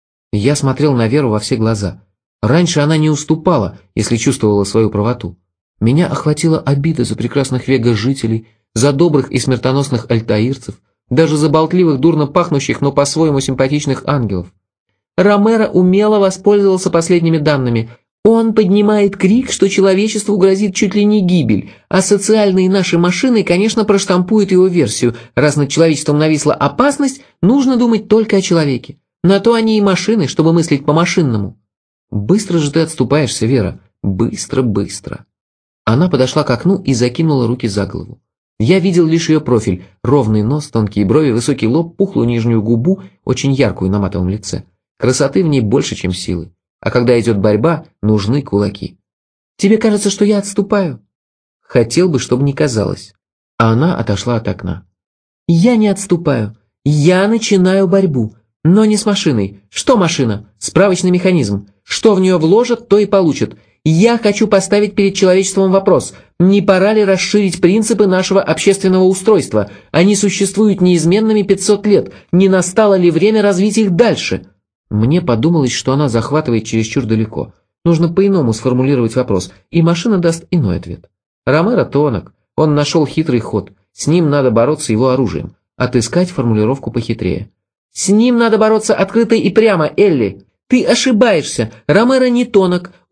Я смотрел на Веру во все глаза. Раньше она не уступала, если чувствовала свою правоту. Меня охватила обида за прекрасных вега-жителей, за добрых и смертоносных альтаирцев, даже за болтливых, дурно пахнущих, но по-своему симпатичных ангелов. Ромеро умело воспользовался последними данными. Он поднимает крик, что человечеству грозит чуть ли не гибель, а социальные наши машины, конечно, проштампуют его версию. Раз над человечеством нависла опасность, нужно думать только о человеке. На то они и машины, чтобы мыслить по-машинному. «Быстро же ты отступаешься, Вера. Быстро, быстро». Она подошла к окну и закинула руки за голову. Я видел лишь ее профиль, ровный нос, тонкие брови, высокий лоб, пухлую нижнюю губу, очень яркую на матовом лице. Красоты в ней больше, чем силы. А когда идет борьба, нужны кулаки. «Тебе кажется, что я отступаю?» Хотел бы, чтобы не казалось. А она отошла от окна. «Я не отступаю. Я начинаю борьбу. Но не с машиной. Что машина? Справочный механизм. Что в нее вложат, то и получат. Я хочу поставить перед человечеством вопрос, не пора ли расширить принципы нашего общественного устройства? Они существуют неизменными 500 лет. Не настало ли время развить их дальше?» Мне подумалось, что она захватывает чересчур далеко. Нужно по-иному сформулировать вопрос, и машина даст иной ответ. Ромеро тонок. Он нашел хитрый ход. С ним надо бороться его оружием. Отыскать формулировку похитрее. «С ним надо бороться открыто и прямо, Элли. Ты ошибаешься. Ромеро не тонок.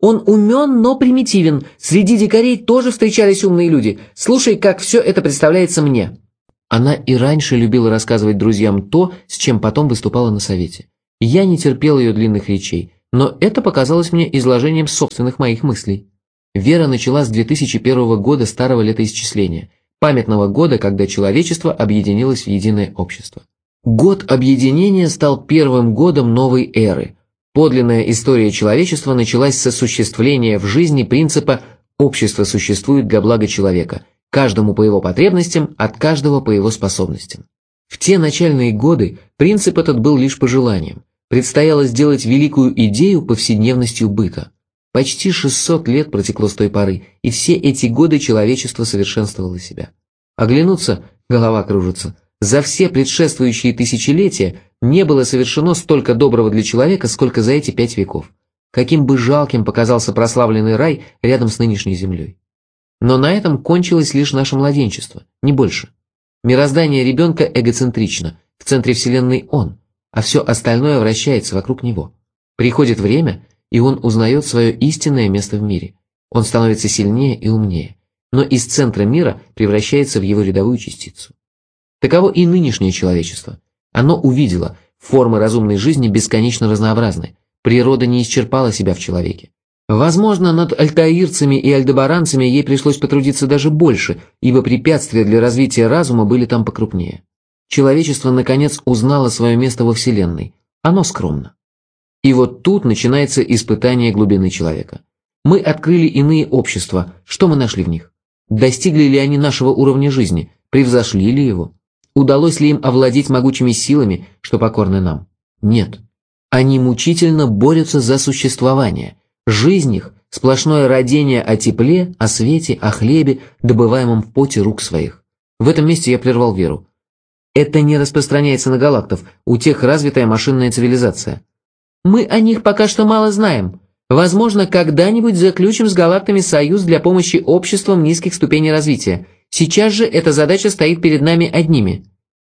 Он умен, но примитивен. Среди дикарей тоже встречались умные люди. Слушай, как все это представляется мне». Она и раньше любила рассказывать друзьям то, с чем потом выступала на совете. Я не терпел ее длинных речей, но это показалось мне изложением собственных моих мыслей. Вера начала с 2001 года старого летоисчисления, памятного года, когда человечество объединилось в единое общество. Год объединения стал первым годом новой эры. Подлинная история человечества началась с осуществления в жизни принципа «общество существует для блага человека», каждому по его потребностям, от каждого по его способностям. В те начальные годы принцип этот был лишь пожеланием. Предстояло сделать великую идею повседневностью быта. Почти 600 лет протекло с той поры, и все эти годы человечество совершенствовало себя. Оглянуться, голова кружится. За все предшествующие тысячелетия не было совершено столько доброго для человека, сколько за эти 5 веков. Каким бы жалким показался прославленный рай рядом с нынешней землей. Но на этом кончилось лишь наше младенчество, не больше. Мироздание ребенка эгоцентрично, в центре Вселенной он, а все остальное вращается вокруг него. Приходит время, и он узнает свое истинное место в мире. Он становится сильнее и умнее, но из центра мира превращается в его рядовую частицу. Таково и нынешнее человечество. Оно увидело, формы разумной жизни бесконечно разнообразны, природа не исчерпала себя в человеке. Возможно, над альтаирцами и альдебаранцами ей пришлось потрудиться даже больше, ибо препятствия для развития разума были там покрупнее. Человечество, наконец, узнало свое место во Вселенной. Оно скромно. И вот тут начинается испытание глубины человека. Мы открыли иные общества, что мы нашли в них? Достигли ли они нашего уровня жизни? Превзошли ли его? Удалось ли им овладеть могучими силами, что покорны нам? Нет. Они мучительно борются за существование. Жизнь их – сплошное родение о тепле, о свете, о хлебе, добываемом в поте рук своих. В этом месте я прервал Веру. Это не распространяется на галактов, у тех развитая машинная цивилизация. Мы о них пока что мало знаем. Возможно, когда-нибудь заключим с галактами союз для помощи обществам низких ступеней развития. Сейчас же эта задача стоит перед нами одними.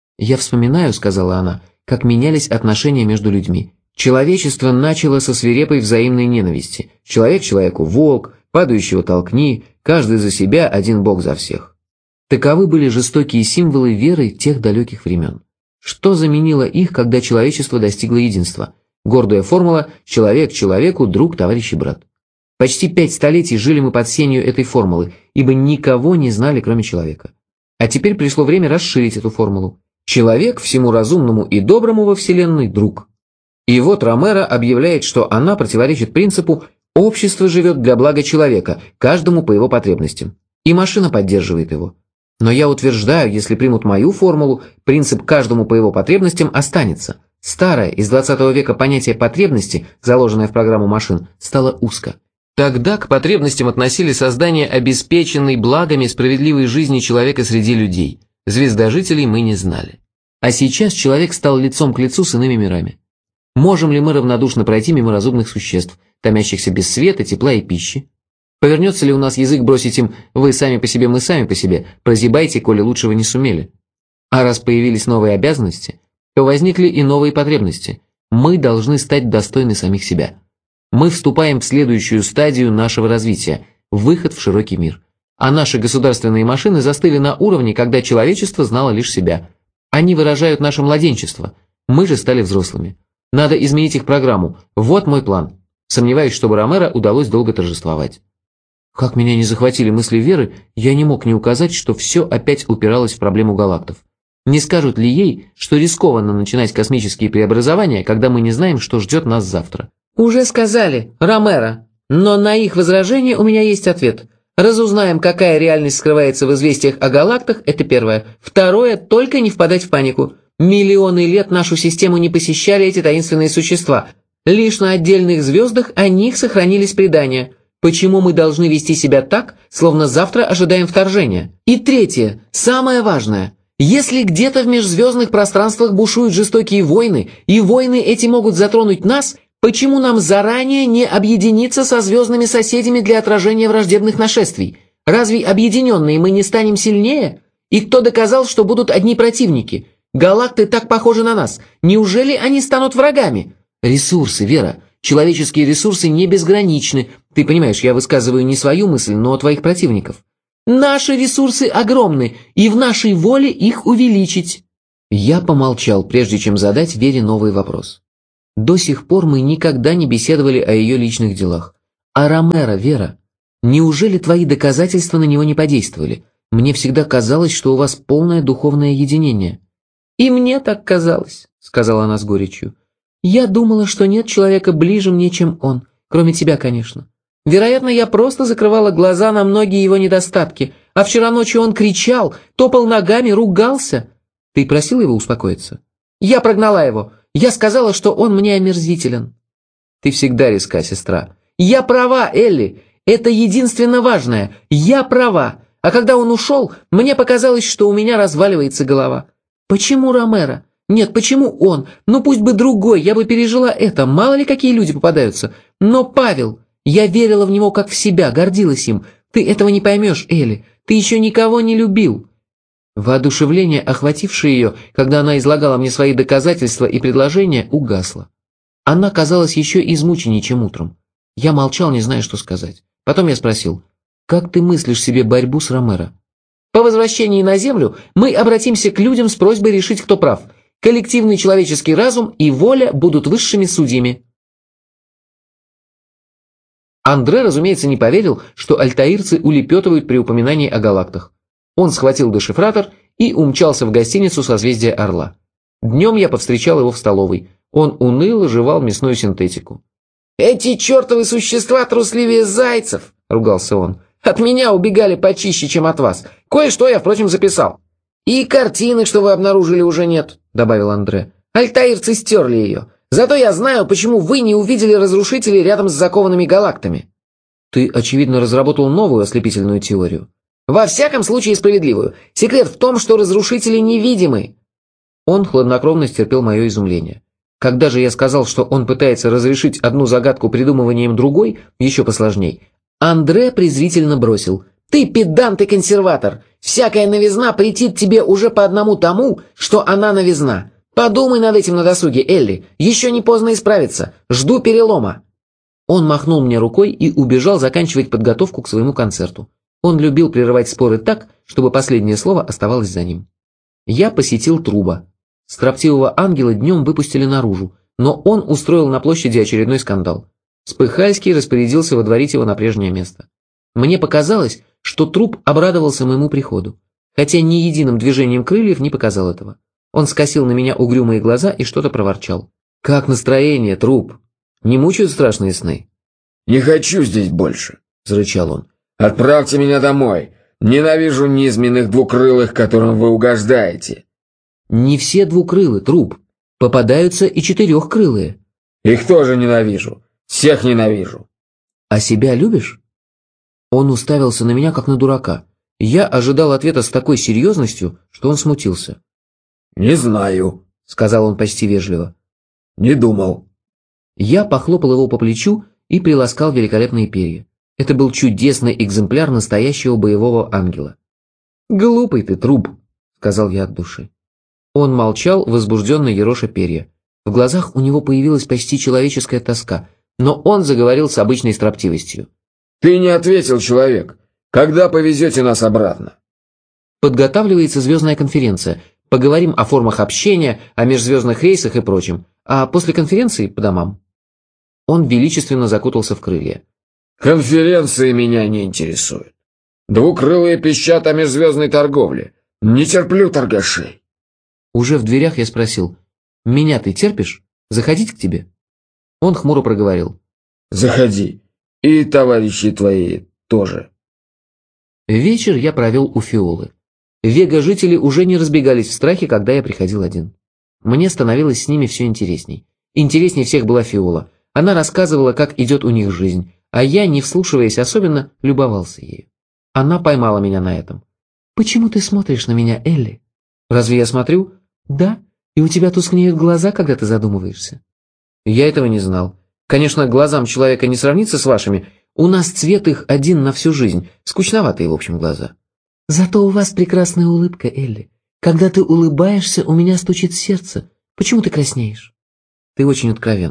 Я вспоминаю, сказала она, как менялись отношения между людьми. Человечество начало со свирепой взаимной ненависти. Человек человеку волк, падающего толкни, каждый за себя, один бог за всех. Таковы были жестокие символы веры тех далеких времен. Что заменило их, когда человечество достигло единства? Гордая формула «человек человеку, друг, товарищ и брат». Почти 5 столетий жили мы под сенью этой формулы, ибо никого не знали, кроме человека. А теперь пришло время расширить эту формулу. Человек всему разумному и доброму во Вселенной – друг. И вот Ромеро объявляет, что она противоречит принципу «общество живет для блага человека, каждому по его потребностям». И машина поддерживает его. Но я утверждаю, если примут мою формулу, принцип «каждому по его потребностям» останется. Старое, из 20 века понятие потребности, заложенное в программу машин, стало узко. Тогда к потребностям относили создание обеспеченной благами справедливой жизни человека среди людей. Звездожителей мы не знали. А сейчас человек стал лицом к лицу с иными мирами. Можем ли мы равнодушно пройти мимо разумных существ, томящихся без света, тепла и пищи? Повернется ли у нас язык бросить им «вы сами по себе, мы сами по себе, прозябайте, коли лучшего не сумели»? А раз появились новые обязанности, то возникли и новые потребности. Мы должны стать достойны самих себя. Мы вступаем в следующую стадию нашего развития – выход в широкий мир. А наши государственные машины застыли на уровне, когда человечество знало лишь себя. Они выражают наше младенчество, мы же стали взрослыми. Надо изменить их программу. Вот мой план. Сомневаюсь, чтобы Ромеро удалось долго торжествовать. Как меня не захватили мысли Веры, я не мог не указать, что все опять упиралось в проблему галактов. Не скажут ли ей, что рискованно начинать космические преобразования, когда мы не знаем, что ждет нас завтра? Уже сказали, Ромеро. Но на их возражение у меня есть ответ. Разузнаем, какая реальность скрывается в известиях о галактах, это первое. Второе, только не впадать в панику. Миллионы лет нашу систему не посещали эти таинственные существа. Лишь на отдельных звездах о них сохранились предания. Почему мы должны вести себя так, словно завтра ожидаем вторжения? И третье, самое важное. Если где-то в межзвездных пространствах бушуют жестокие войны, и войны эти могут затронуть нас, почему нам заранее не объединиться со звездными соседями для отражения враждебных нашествий? Разве объединенные мы не станем сильнее? И кто доказал, что будут одни противники? Галакты так похожи на нас. Неужели они станут врагами? Ресурсы, Вера. Человеческие ресурсы не безграничны. Ты понимаешь, я высказываю не свою мысль, но твоих противников. Наши ресурсы огромны, и в нашей воле их увеличить. Я помолчал, прежде чем задать Вере новый вопрос. До сих пор мы никогда не беседовали о ее личных делах. А Ромеро, Вера, неужели твои доказательства на него не подействовали? Мне всегда казалось, что у вас полное духовное единение. И мне так казалось, сказала она с горечью. Я думала, что нет человека ближе мне, чем он, кроме тебя, конечно. Вероятно, я просто закрывала глаза на многие его недостатки, а вчера ночью он кричал, топал ногами, ругался. Ты просила его успокоиться? Я прогнала его. Я сказала, что он мне омерзителен. Ты всегда резка, сестра. Я права, Элли. Это единственно важное. Я права. А когда он ушел, мне показалось, что у меня разваливается голова. Почему Ромеро? Нет, почему он? Ну пусть бы другой, я бы пережила это. Мало ли какие люди попадаются. Но Павел... Я верила в него как в себя, гордилась им. Ты этого не поймешь, Элли. Ты еще никого не любил». Воодушевление, охватившее ее, когда она излагала мне свои доказательства и предложения, угасло. Она казалась еще измученнее, чем утром. Я молчал, не зная, что сказать. Потом я спросил, «Как ты мыслишь себе борьбу с Ромеро?» «По возвращении на Землю мы обратимся к людям с просьбой решить, кто прав. Коллективный человеческий разум и воля будут высшими судьями». Андре, разумеется, не поверил, что альтаирцы улепетывают при упоминании о галактах. Он схватил дешифратор и умчался в гостиницу «Созвездие Орла». Днем я повстречал его в столовой. Он уныло жевал мясную синтетику. «Эти чертовы существа трусливее зайцев!» — ругался он. «От меня убегали почище, чем от вас. Кое-что я, впрочем, записал. И картины, что вы обнаружили, уже нет», — добавил Андре. «Альтаирцы стерли ее. Зато я знаю, почему вы не увидели разрушителей рядом с закованными галактами». «Ты, очевидно, разработал новую ослепительную теорию». «Во всяком случае, справедливую. Секрет в том, что разрушители невидимы». Он хладнокровно стерпел мое изумление. Когда же я сказал, что он пытается разрешить одну загадку придумыванием другой, еще посложней, Андре презрительно бросил: «Ты педант и консерватор. Всякая новизна претит тебе уже по одному тому, что она новизна. Подумай над этим на досуге, Элли. Еще не поздно исправиться. Жду перелома». Он махнул мне рукой и убежал заканчивать подготовку к своему концерту. Он любил прерывать споры так, чтобы последнее слово оставалось за ним. Я посетил Труба. Строптивого ангела днем выпустили наружу, но он устроил на площади очередной скандал. Спыхальский распорядился водворить его на прежнее место. Мне показалось, что Труб обрадовался моему приходу, хотя ни единым движением крыльев не показал этого. Он скосил на меня угрюмые глаза и что-то проворчал. «Как настроение, Труб? Не мучают страшные сны?» «Не хочу здесь больше», — зарычал он. «Отправьте меня домой. Ненавижу низменных двукрылых, которым вы угождаете». «Не все двукрылы, Труб. Попадаются и четырехкрылые». «Их тоже ненавижу. Всех ненавижу». «А себя любишь?» Он уставился на меня, как на дурака. Я ожидал ответа с такой серьезностью, что он смутился. «Не знаю», — сказал он почти вежливо. «Не думал». Я похлопал его по плечу и приласкал великолепные перья. Это был чудесный экземпляр настоящего боевого ангела. «Глупый ты, Труб», — сказал я от души. Он молчал, возбужденно ероша перья. В глазах у него появилась почти человеческая тоска, но он заговорил с обычной строптивостью. «Ты не ответил, человек. Когда повезете нас обратно?» «Подготавливается звездная конференция. Поговорим о формах общения, о межзвездных рейсах и прочем. А после конференции по домам». Он величественно закутался в крылья. «Конференции меня не интересуют. Двукрылые пищат о межзвездной торговле. Не терплю торгашей». Уже в дверях я спросил: «Меня ты терпишь? Заходить к тебе?» Он хмуро проговорил: «Заходи. И товарищи твои тоже». Вечер я провел у Фиолы. Вега-жители уже не разбегались в страхе, когда я приходил один. Мне становилось с ними все интересней. Интересней всех была Фиола. Она рассказывала, как идет у них жизнь, а я, не вслушиваясь особенно, любовался ею. Она поймала меня на этом. «Почему ты смотришь на меня, Элли?» «Разве я смотрю?» «Да, и у тебя тускнеют глаза, когда ты задумываешься». Я этого не знал. Конечно, глазам человека не сравнится с вашими. У нас цвет их один на всю жизнь. Скучноватые, в общем, глаза. Зато у вас прекрасная улыбка, Элли. Когда ты улыбаешься, у меня стучит сердце. Почему ты краснеешь? Ты очень откровенна.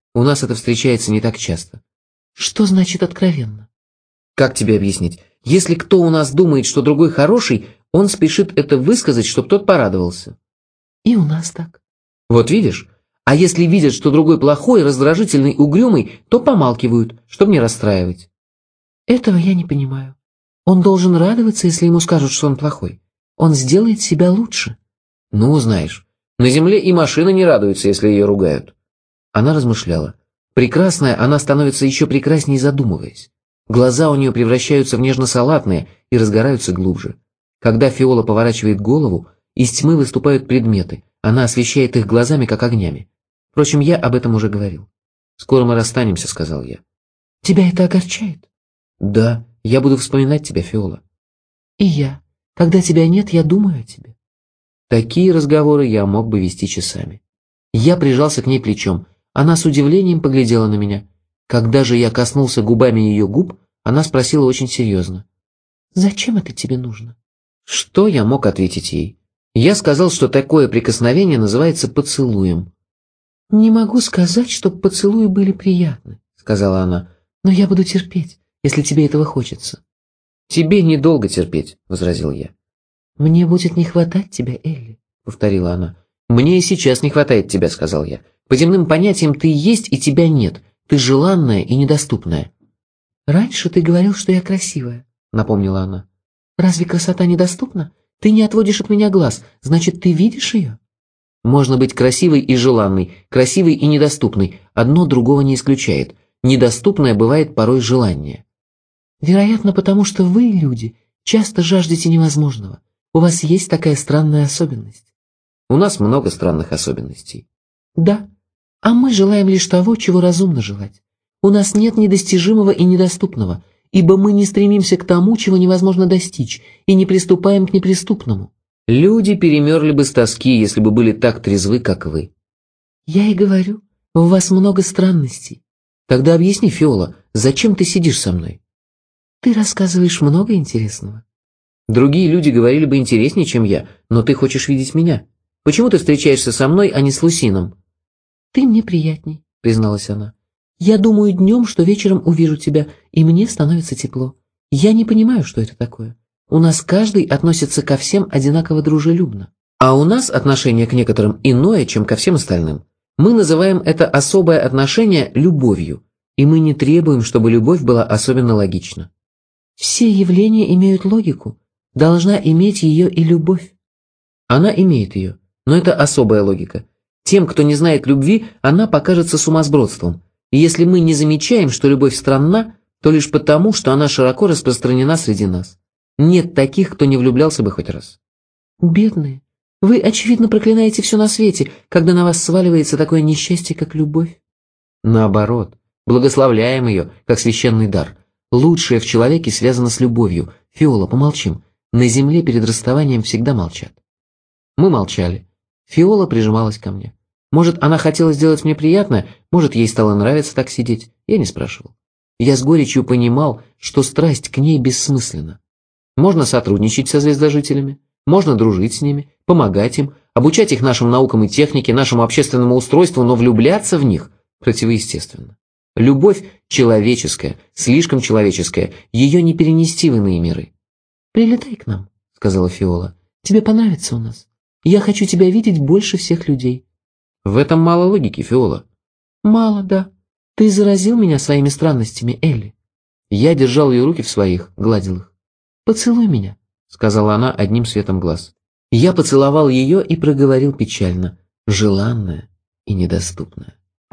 У нас это встречается не так часто. Что значит откровенно? Как тебе объяснить? Если кто у нас думает, что другой хороший, он спешит это высказать, чтобы тот порадовался. И у нас так. Вот видишь? А если видят, что другой плохой, раздражительный, угрюмый, то помалкивают, чтобы не расстраивать. Этого я не понимаю. Он должен радоваться, если ему скажут, что он плохой. Он сделает себя лучше. Ну, знаешь, на земле и машина не радуется, если ее ругают. Она размышляла. Прекрасная, она становится еще прекраснее, задумываясь. Глаза у нее превращаются в нежно-салатные и разгораются глубже. Когда Фиола поворачивает голову, из тьмы выступают предметы. Она освещает их глазами, как огнями. Впрочем, я об этом уже говорил. «Скоро мы расстанемся», — сказал я. Тебя это огорчает? «Да, я буду вспоминать тебя, Фиола». И я. Когда тебя нет, я думаю о тебе. Такие разговоры я мог бы вести часами. Я прижался к ней плечом. Она с удивлением поглядела на меня. Когда же я коснулся губами ее губ, она спросила очень серьезно. «Зачем это тебе нужно?» Что я мог ответить ей? Я сказал, что такое прикосновение называется поцелуем. «Не могу сказать, чтобы поцелуи были приятны», — сказала она. «Но я буду терпеть, если тебе этого хочется». «Тебе недолго терпеть», — возразил я. «Мне будет не хватать тебя, Элли», — повторила она. «Мне и сейчас не хватает тебя», — сказал я. «По земным понятиям ты есть и тебя нет. Ты желанная и недоступная». «Раньше ты говорил, что я красивая», — напомнила она. «Разве красота недоступна? Ты не отводишь от меня глаз, значит, ты видишь ее?» Можно быть красивой и желанной, красивой и недоступной. Одно другого не исключает. Недоступное бывает порой желание. «Вероятно, потому что вы, люди, часто жаждете невозможного. У вас есть такая странная особенность». У нас много странных особенностей. «Да, а мы желаем лишь того, чего разумно желать. У нас нет недостижимого и недоступного, ибо мы не стремимся к тому, чего невозможно достичь, и не приступаем к неприступному». Люди перемерли бы с тоски, если бы были так трезвы, как вы. «Я и говорю, у вас много странностей». Тогда объясни, Фиола, зачем ты сидишь со мной? «Ты рассказываешь много интересного». Другие люди говорили бы интереснее, чем я, но ты хочешь видеть меня. Почему ты встречаешься со мной, а не с Лусином?» «Ты мне приятней», — призналась она. «Я думаю днем, что вечером увижу тебя, и мне становится тепло. Я не понимаю, что это такое. У нас каждый относится ко всем одинаково дружелюбно. А у нас отношение к некоторым иное, чем ко всем остальным. Мы называем это особое отношение любовью, и мы не требуем, чтобы любовь была особенно логична». «Все явления имеют логику. Должна иметь ее и любовь». Она имеет ее, но это особая логика. Тем, кто не знает любви, она покажется сумасбродством. И если мы не замечаем, что любовь странна, то лишь потому, что она широко распространена среди нас. Нет таких, кто не влюблялся бы хоть раз. «Бедные, вы, очевидно, проклинаете все на свете, когда на вас сваливается такое несчастье, как любовь». Наоборот, благословляем ее, как священный дар. Лучшее в человеке связано с любовью. Фиола, помолчим. На земле перед расставанием всегда молчат. Мы молчали. Фиола прижималась ко мне. Может, она хотела сделать мне приятное, может, ей стало нравиться так сидеть. Я не спрашивал. Я с горечью понимал, что страсть к ней бессмысленна. Можно сотрудничать со звездожителями, можно дружить с ними, помогать им, обучать их нашим наукам и технике, нашему общественному устройству, но влюбляться в них противоестественно. Любовь человеческая, слишком человеческая, ее не перенести в иные миры. «Прилетай к нам», — сказала Фиола. «Тебе понравится у нас. Я хочу тебя видеть больше всех людей». В этом мало логики, Фиола. «Мало, да. Ты заразил меня своими странностями, Элли». Я держал ее руки в своих, гладил их. «Поцелуй меня», — сказала она одним светом глаз. Я поцеловал ее и проговорил печально, желанная и недоступная.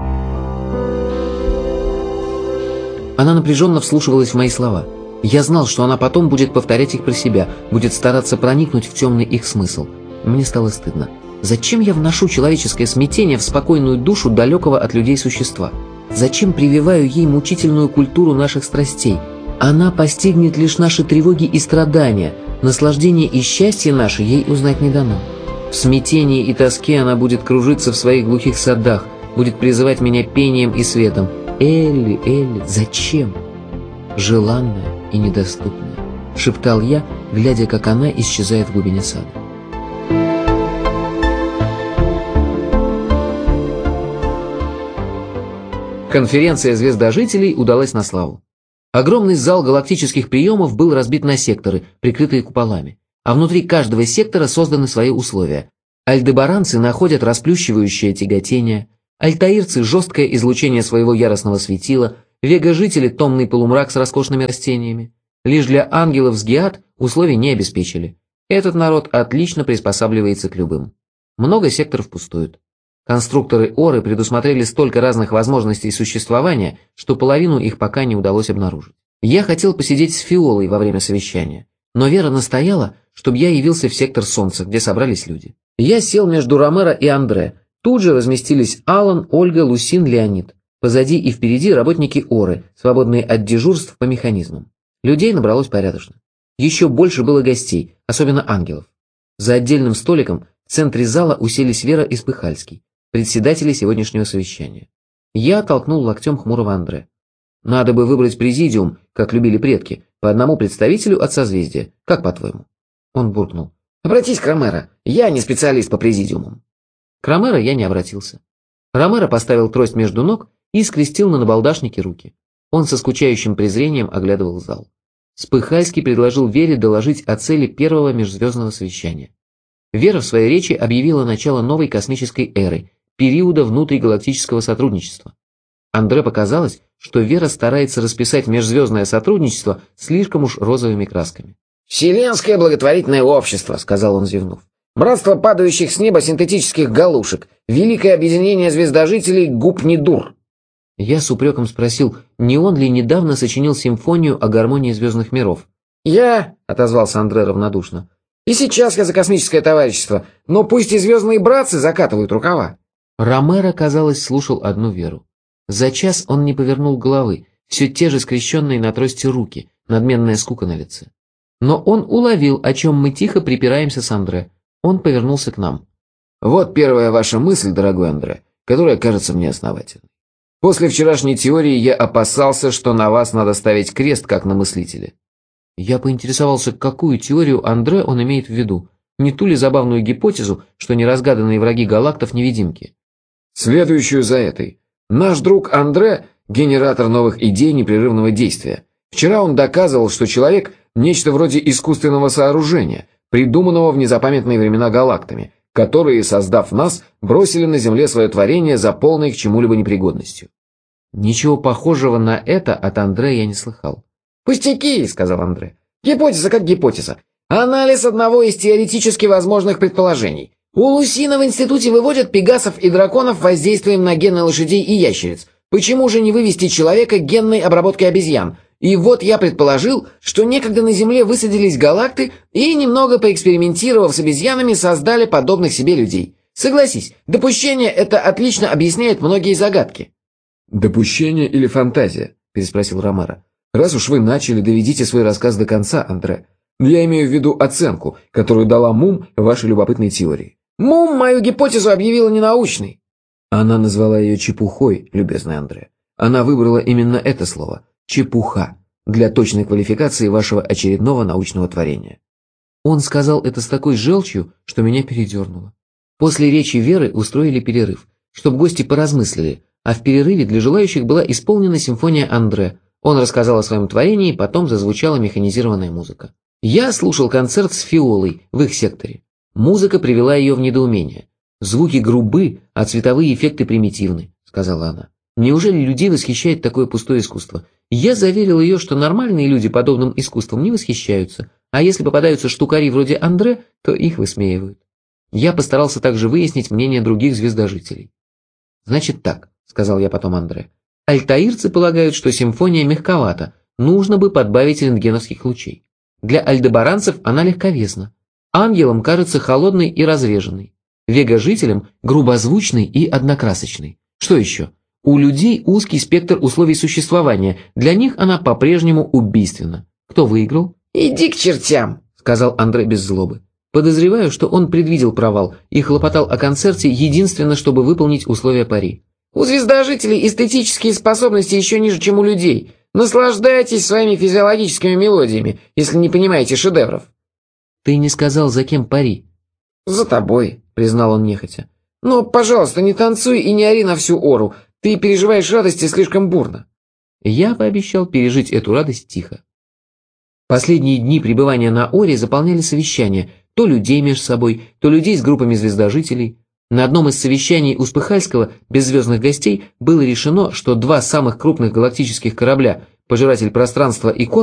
Она напряженно вслушивалась в мои слова. Я знал, что она потом будет повторять их про себя, будет стараться проникнуть в темный их смысл. Мне стало стыдно. Зачем я вношу человеческое смятение в спокойную душу далекого от людей существа? Зачем прививаю ей мучительную культуру наших страстей? Она постигнет лишь наши тревоги и страдания, наслаждение и счастье наше ей узнать не дано. В смятении и тоске она будет кружиться в своих глухих садах, будет призывать меня пением и светом. «Элли, Элли, зачем?» «Желанная и недоступная», — шептал я, глядя, как она исчезает в глубине сада. Конференция звездожителей удалась на славу. Огромный зал галактических приемов был разбит на секторы, прикрытые куполами, а внутри каждого сектора созданы свои условия. Альдебаранцы находят расплющивающее тяготение, альтаирцы – жесткое излучение своего яростного светила, вега-жители – томный полумрак с роскошными растениями. Лишь для ангелов с Геат условий не обеспечили. Этот народ отлично приспосабливается к любым. Много секторов пустуют. Конструкторы Оры предусмотрели столько разных возможностей существования, что половину их пока не удалось обнаружить. Я хотел посидеть с Фиолой во время совещания, но Вера настояла, чтобы я явился в сектор Солнца, где собрались люди. Я сел между Ромеро и Андре. Тут же разместились Алан, Ольга, Лусин, Леонид. Позади и впереди работники Оры, свободные от дежурств по механизмам. Людей набралось порядочно. Еще больше было гостей, особенно ангелов. За отдельным столиком в центре зала уселись Вера и Спыхальский, председатели сегодняшнего совещания. Я толкнул локтем хмурого Андре. Надо бы выбрать президиум, как любили предки, по одному представителю от созвездия. Как по-твоему? Он буркнул. Обратись к Ромеро, я не специалист по президиумам. К Ромеро я не обратился. Ромеро поставил трость между ног и скрестил на набалдашнике руки. Он со скучающим презрением оглядывал зал. Спыхальский предложил Вере доложить о цели первого межзвездного совещания. Вера в своей речи объявила начало новой космической эры, периода внутригалактического сотрудничества. Андре показалось, что Вера старается расписать межзвездное сотрудничество слишком уж розовыми красками. «Вселенское благотворительное общество», — сказал он, зевнув. «Братство падающих с неба синтетических галушек. Великое объединение звездожителей Гупнидур». Я с упреком спросил, не он ли недавно сочинил симфонию о гармонии звездных миров. «Я», — отозвался Андре равнодушно. «И сейчас я за космическое товарищество, но пусть и звездные братцы закатывают рукава». Ромеро, казалось, слушал одну Веру. За час он не повернул головы, все те же скрещенные на трости руки, надменная скука на лице. Но он уловил, о чем мы тихо припираемся с Андре. Он повернулся к нам. «Вот первая ваша мысль, дорогой Андре, которая кажется мне основательной. После вчерашней теории я опасался, что на вас надо ставить крест, как на мыслителе». Я поинтересовался, какую теорию Андре он имеет в виду. Не ту ли забавную гипотезу, что неразгаданные враги галактов невидимки? Следующую за этой. Наш друг Андре – генератор новых идей непрерывного действия. Вчера он доказывал, что человек – нечто вроде искусственного сооружения, придуманного в незапамятные времена галактами, которые, создав нас, бросили на Земле свое творение за полной к чему-либо непригодностью. Ничего похожего на это от Андре я не слыхал. «Пустяки», – сказал Андре. «Гипотеза как гипотеза. Анализ одного из теоретически возможных предположений. У Лусина в институте выводят пегасов и драконов воздействием на гены лошадей и ящериц. Почему же не вывести человека генной обработкой обезьян? И вот я предположил, что некогда на Земле высадились галакты и, немного поэкспериментировав с обезьянами, создали подобных себе людей. Согласись, допущение это отлично объясняет многие загадки». «Допущение или фантазия?» – переспросил Ромеро. «Раз уж вы начали, доведите свой рассказ до конца, Андре. Я имею в виду оценку, которую дала Мум вашей любопытной теории». «Мум мою гипотезу объявила ненаучной». Она назвала ее чепухой, любезный Андре. Она выбрала именно это слово – чепуха, для точной квалификации вашего очередного научного творения. Он сказал это с такой желчью, что меня передернуло. После речи Веры устроили перерыв, чтобы гости поразмыслили, а в перерыве для желающих была исполнена симфония Андре. Он рассказал о своем творении, потом зазвучала механизированная музыка. Я слушал концерт с Фиолой в их секторе. Музыка привела ее в недоумение. «Звуки грубы, а цветовые эффекты примитивны», — сказала она. «Неужели людей восхищает такое пустое искусство?» Я заверил ее, что нормальные люди подобным искусством не восхищаются, а если попадаются штукари вроде Андре, то их высмеивают. Я постарался также выяснить мнение других звездожителей. «Значит так», — сказал я потом Андре. «Альтаирцы полагают, что симфония мягковата, нужно бы подбавить рентгеновских лучей. Для альдебаранцев она легковесна. Ангелам кажется холодной и разреженной. Вега-жителям грубозвучной и однокрасочной. Что еще? У людей узкий спектр условий существования, для них она по-прежнему убийственна. Кто выиграл?» «Иди к чертям», — сказал Андре без злобы. Подозреваю, что он предвидел провал и хлопотал о концерте единственно, чтобы выполнить условия пари. «У звездожителей эстетические способности еще ниже, чем у людей. Наслаждайтесь своими физиологическими мелодиями, если не понимаете шедевров». «Ты не сказал, за кем пари?» «За тобой», — признал он нехотя. «Но, пожалуйста, не танцуй и не ори на всю Ору. Ты переживаешь радости слишком бурно». Я пообещал пережить эту радость тихо. Последние дни пребывания на Оре заполняли совещания, то людей между собой, то людей с группами звездожителей. На одном из совещаний у Спыхальского, без звездных гостей, было решено, что два самых крупных галактических корабля, Пожиратель пространства и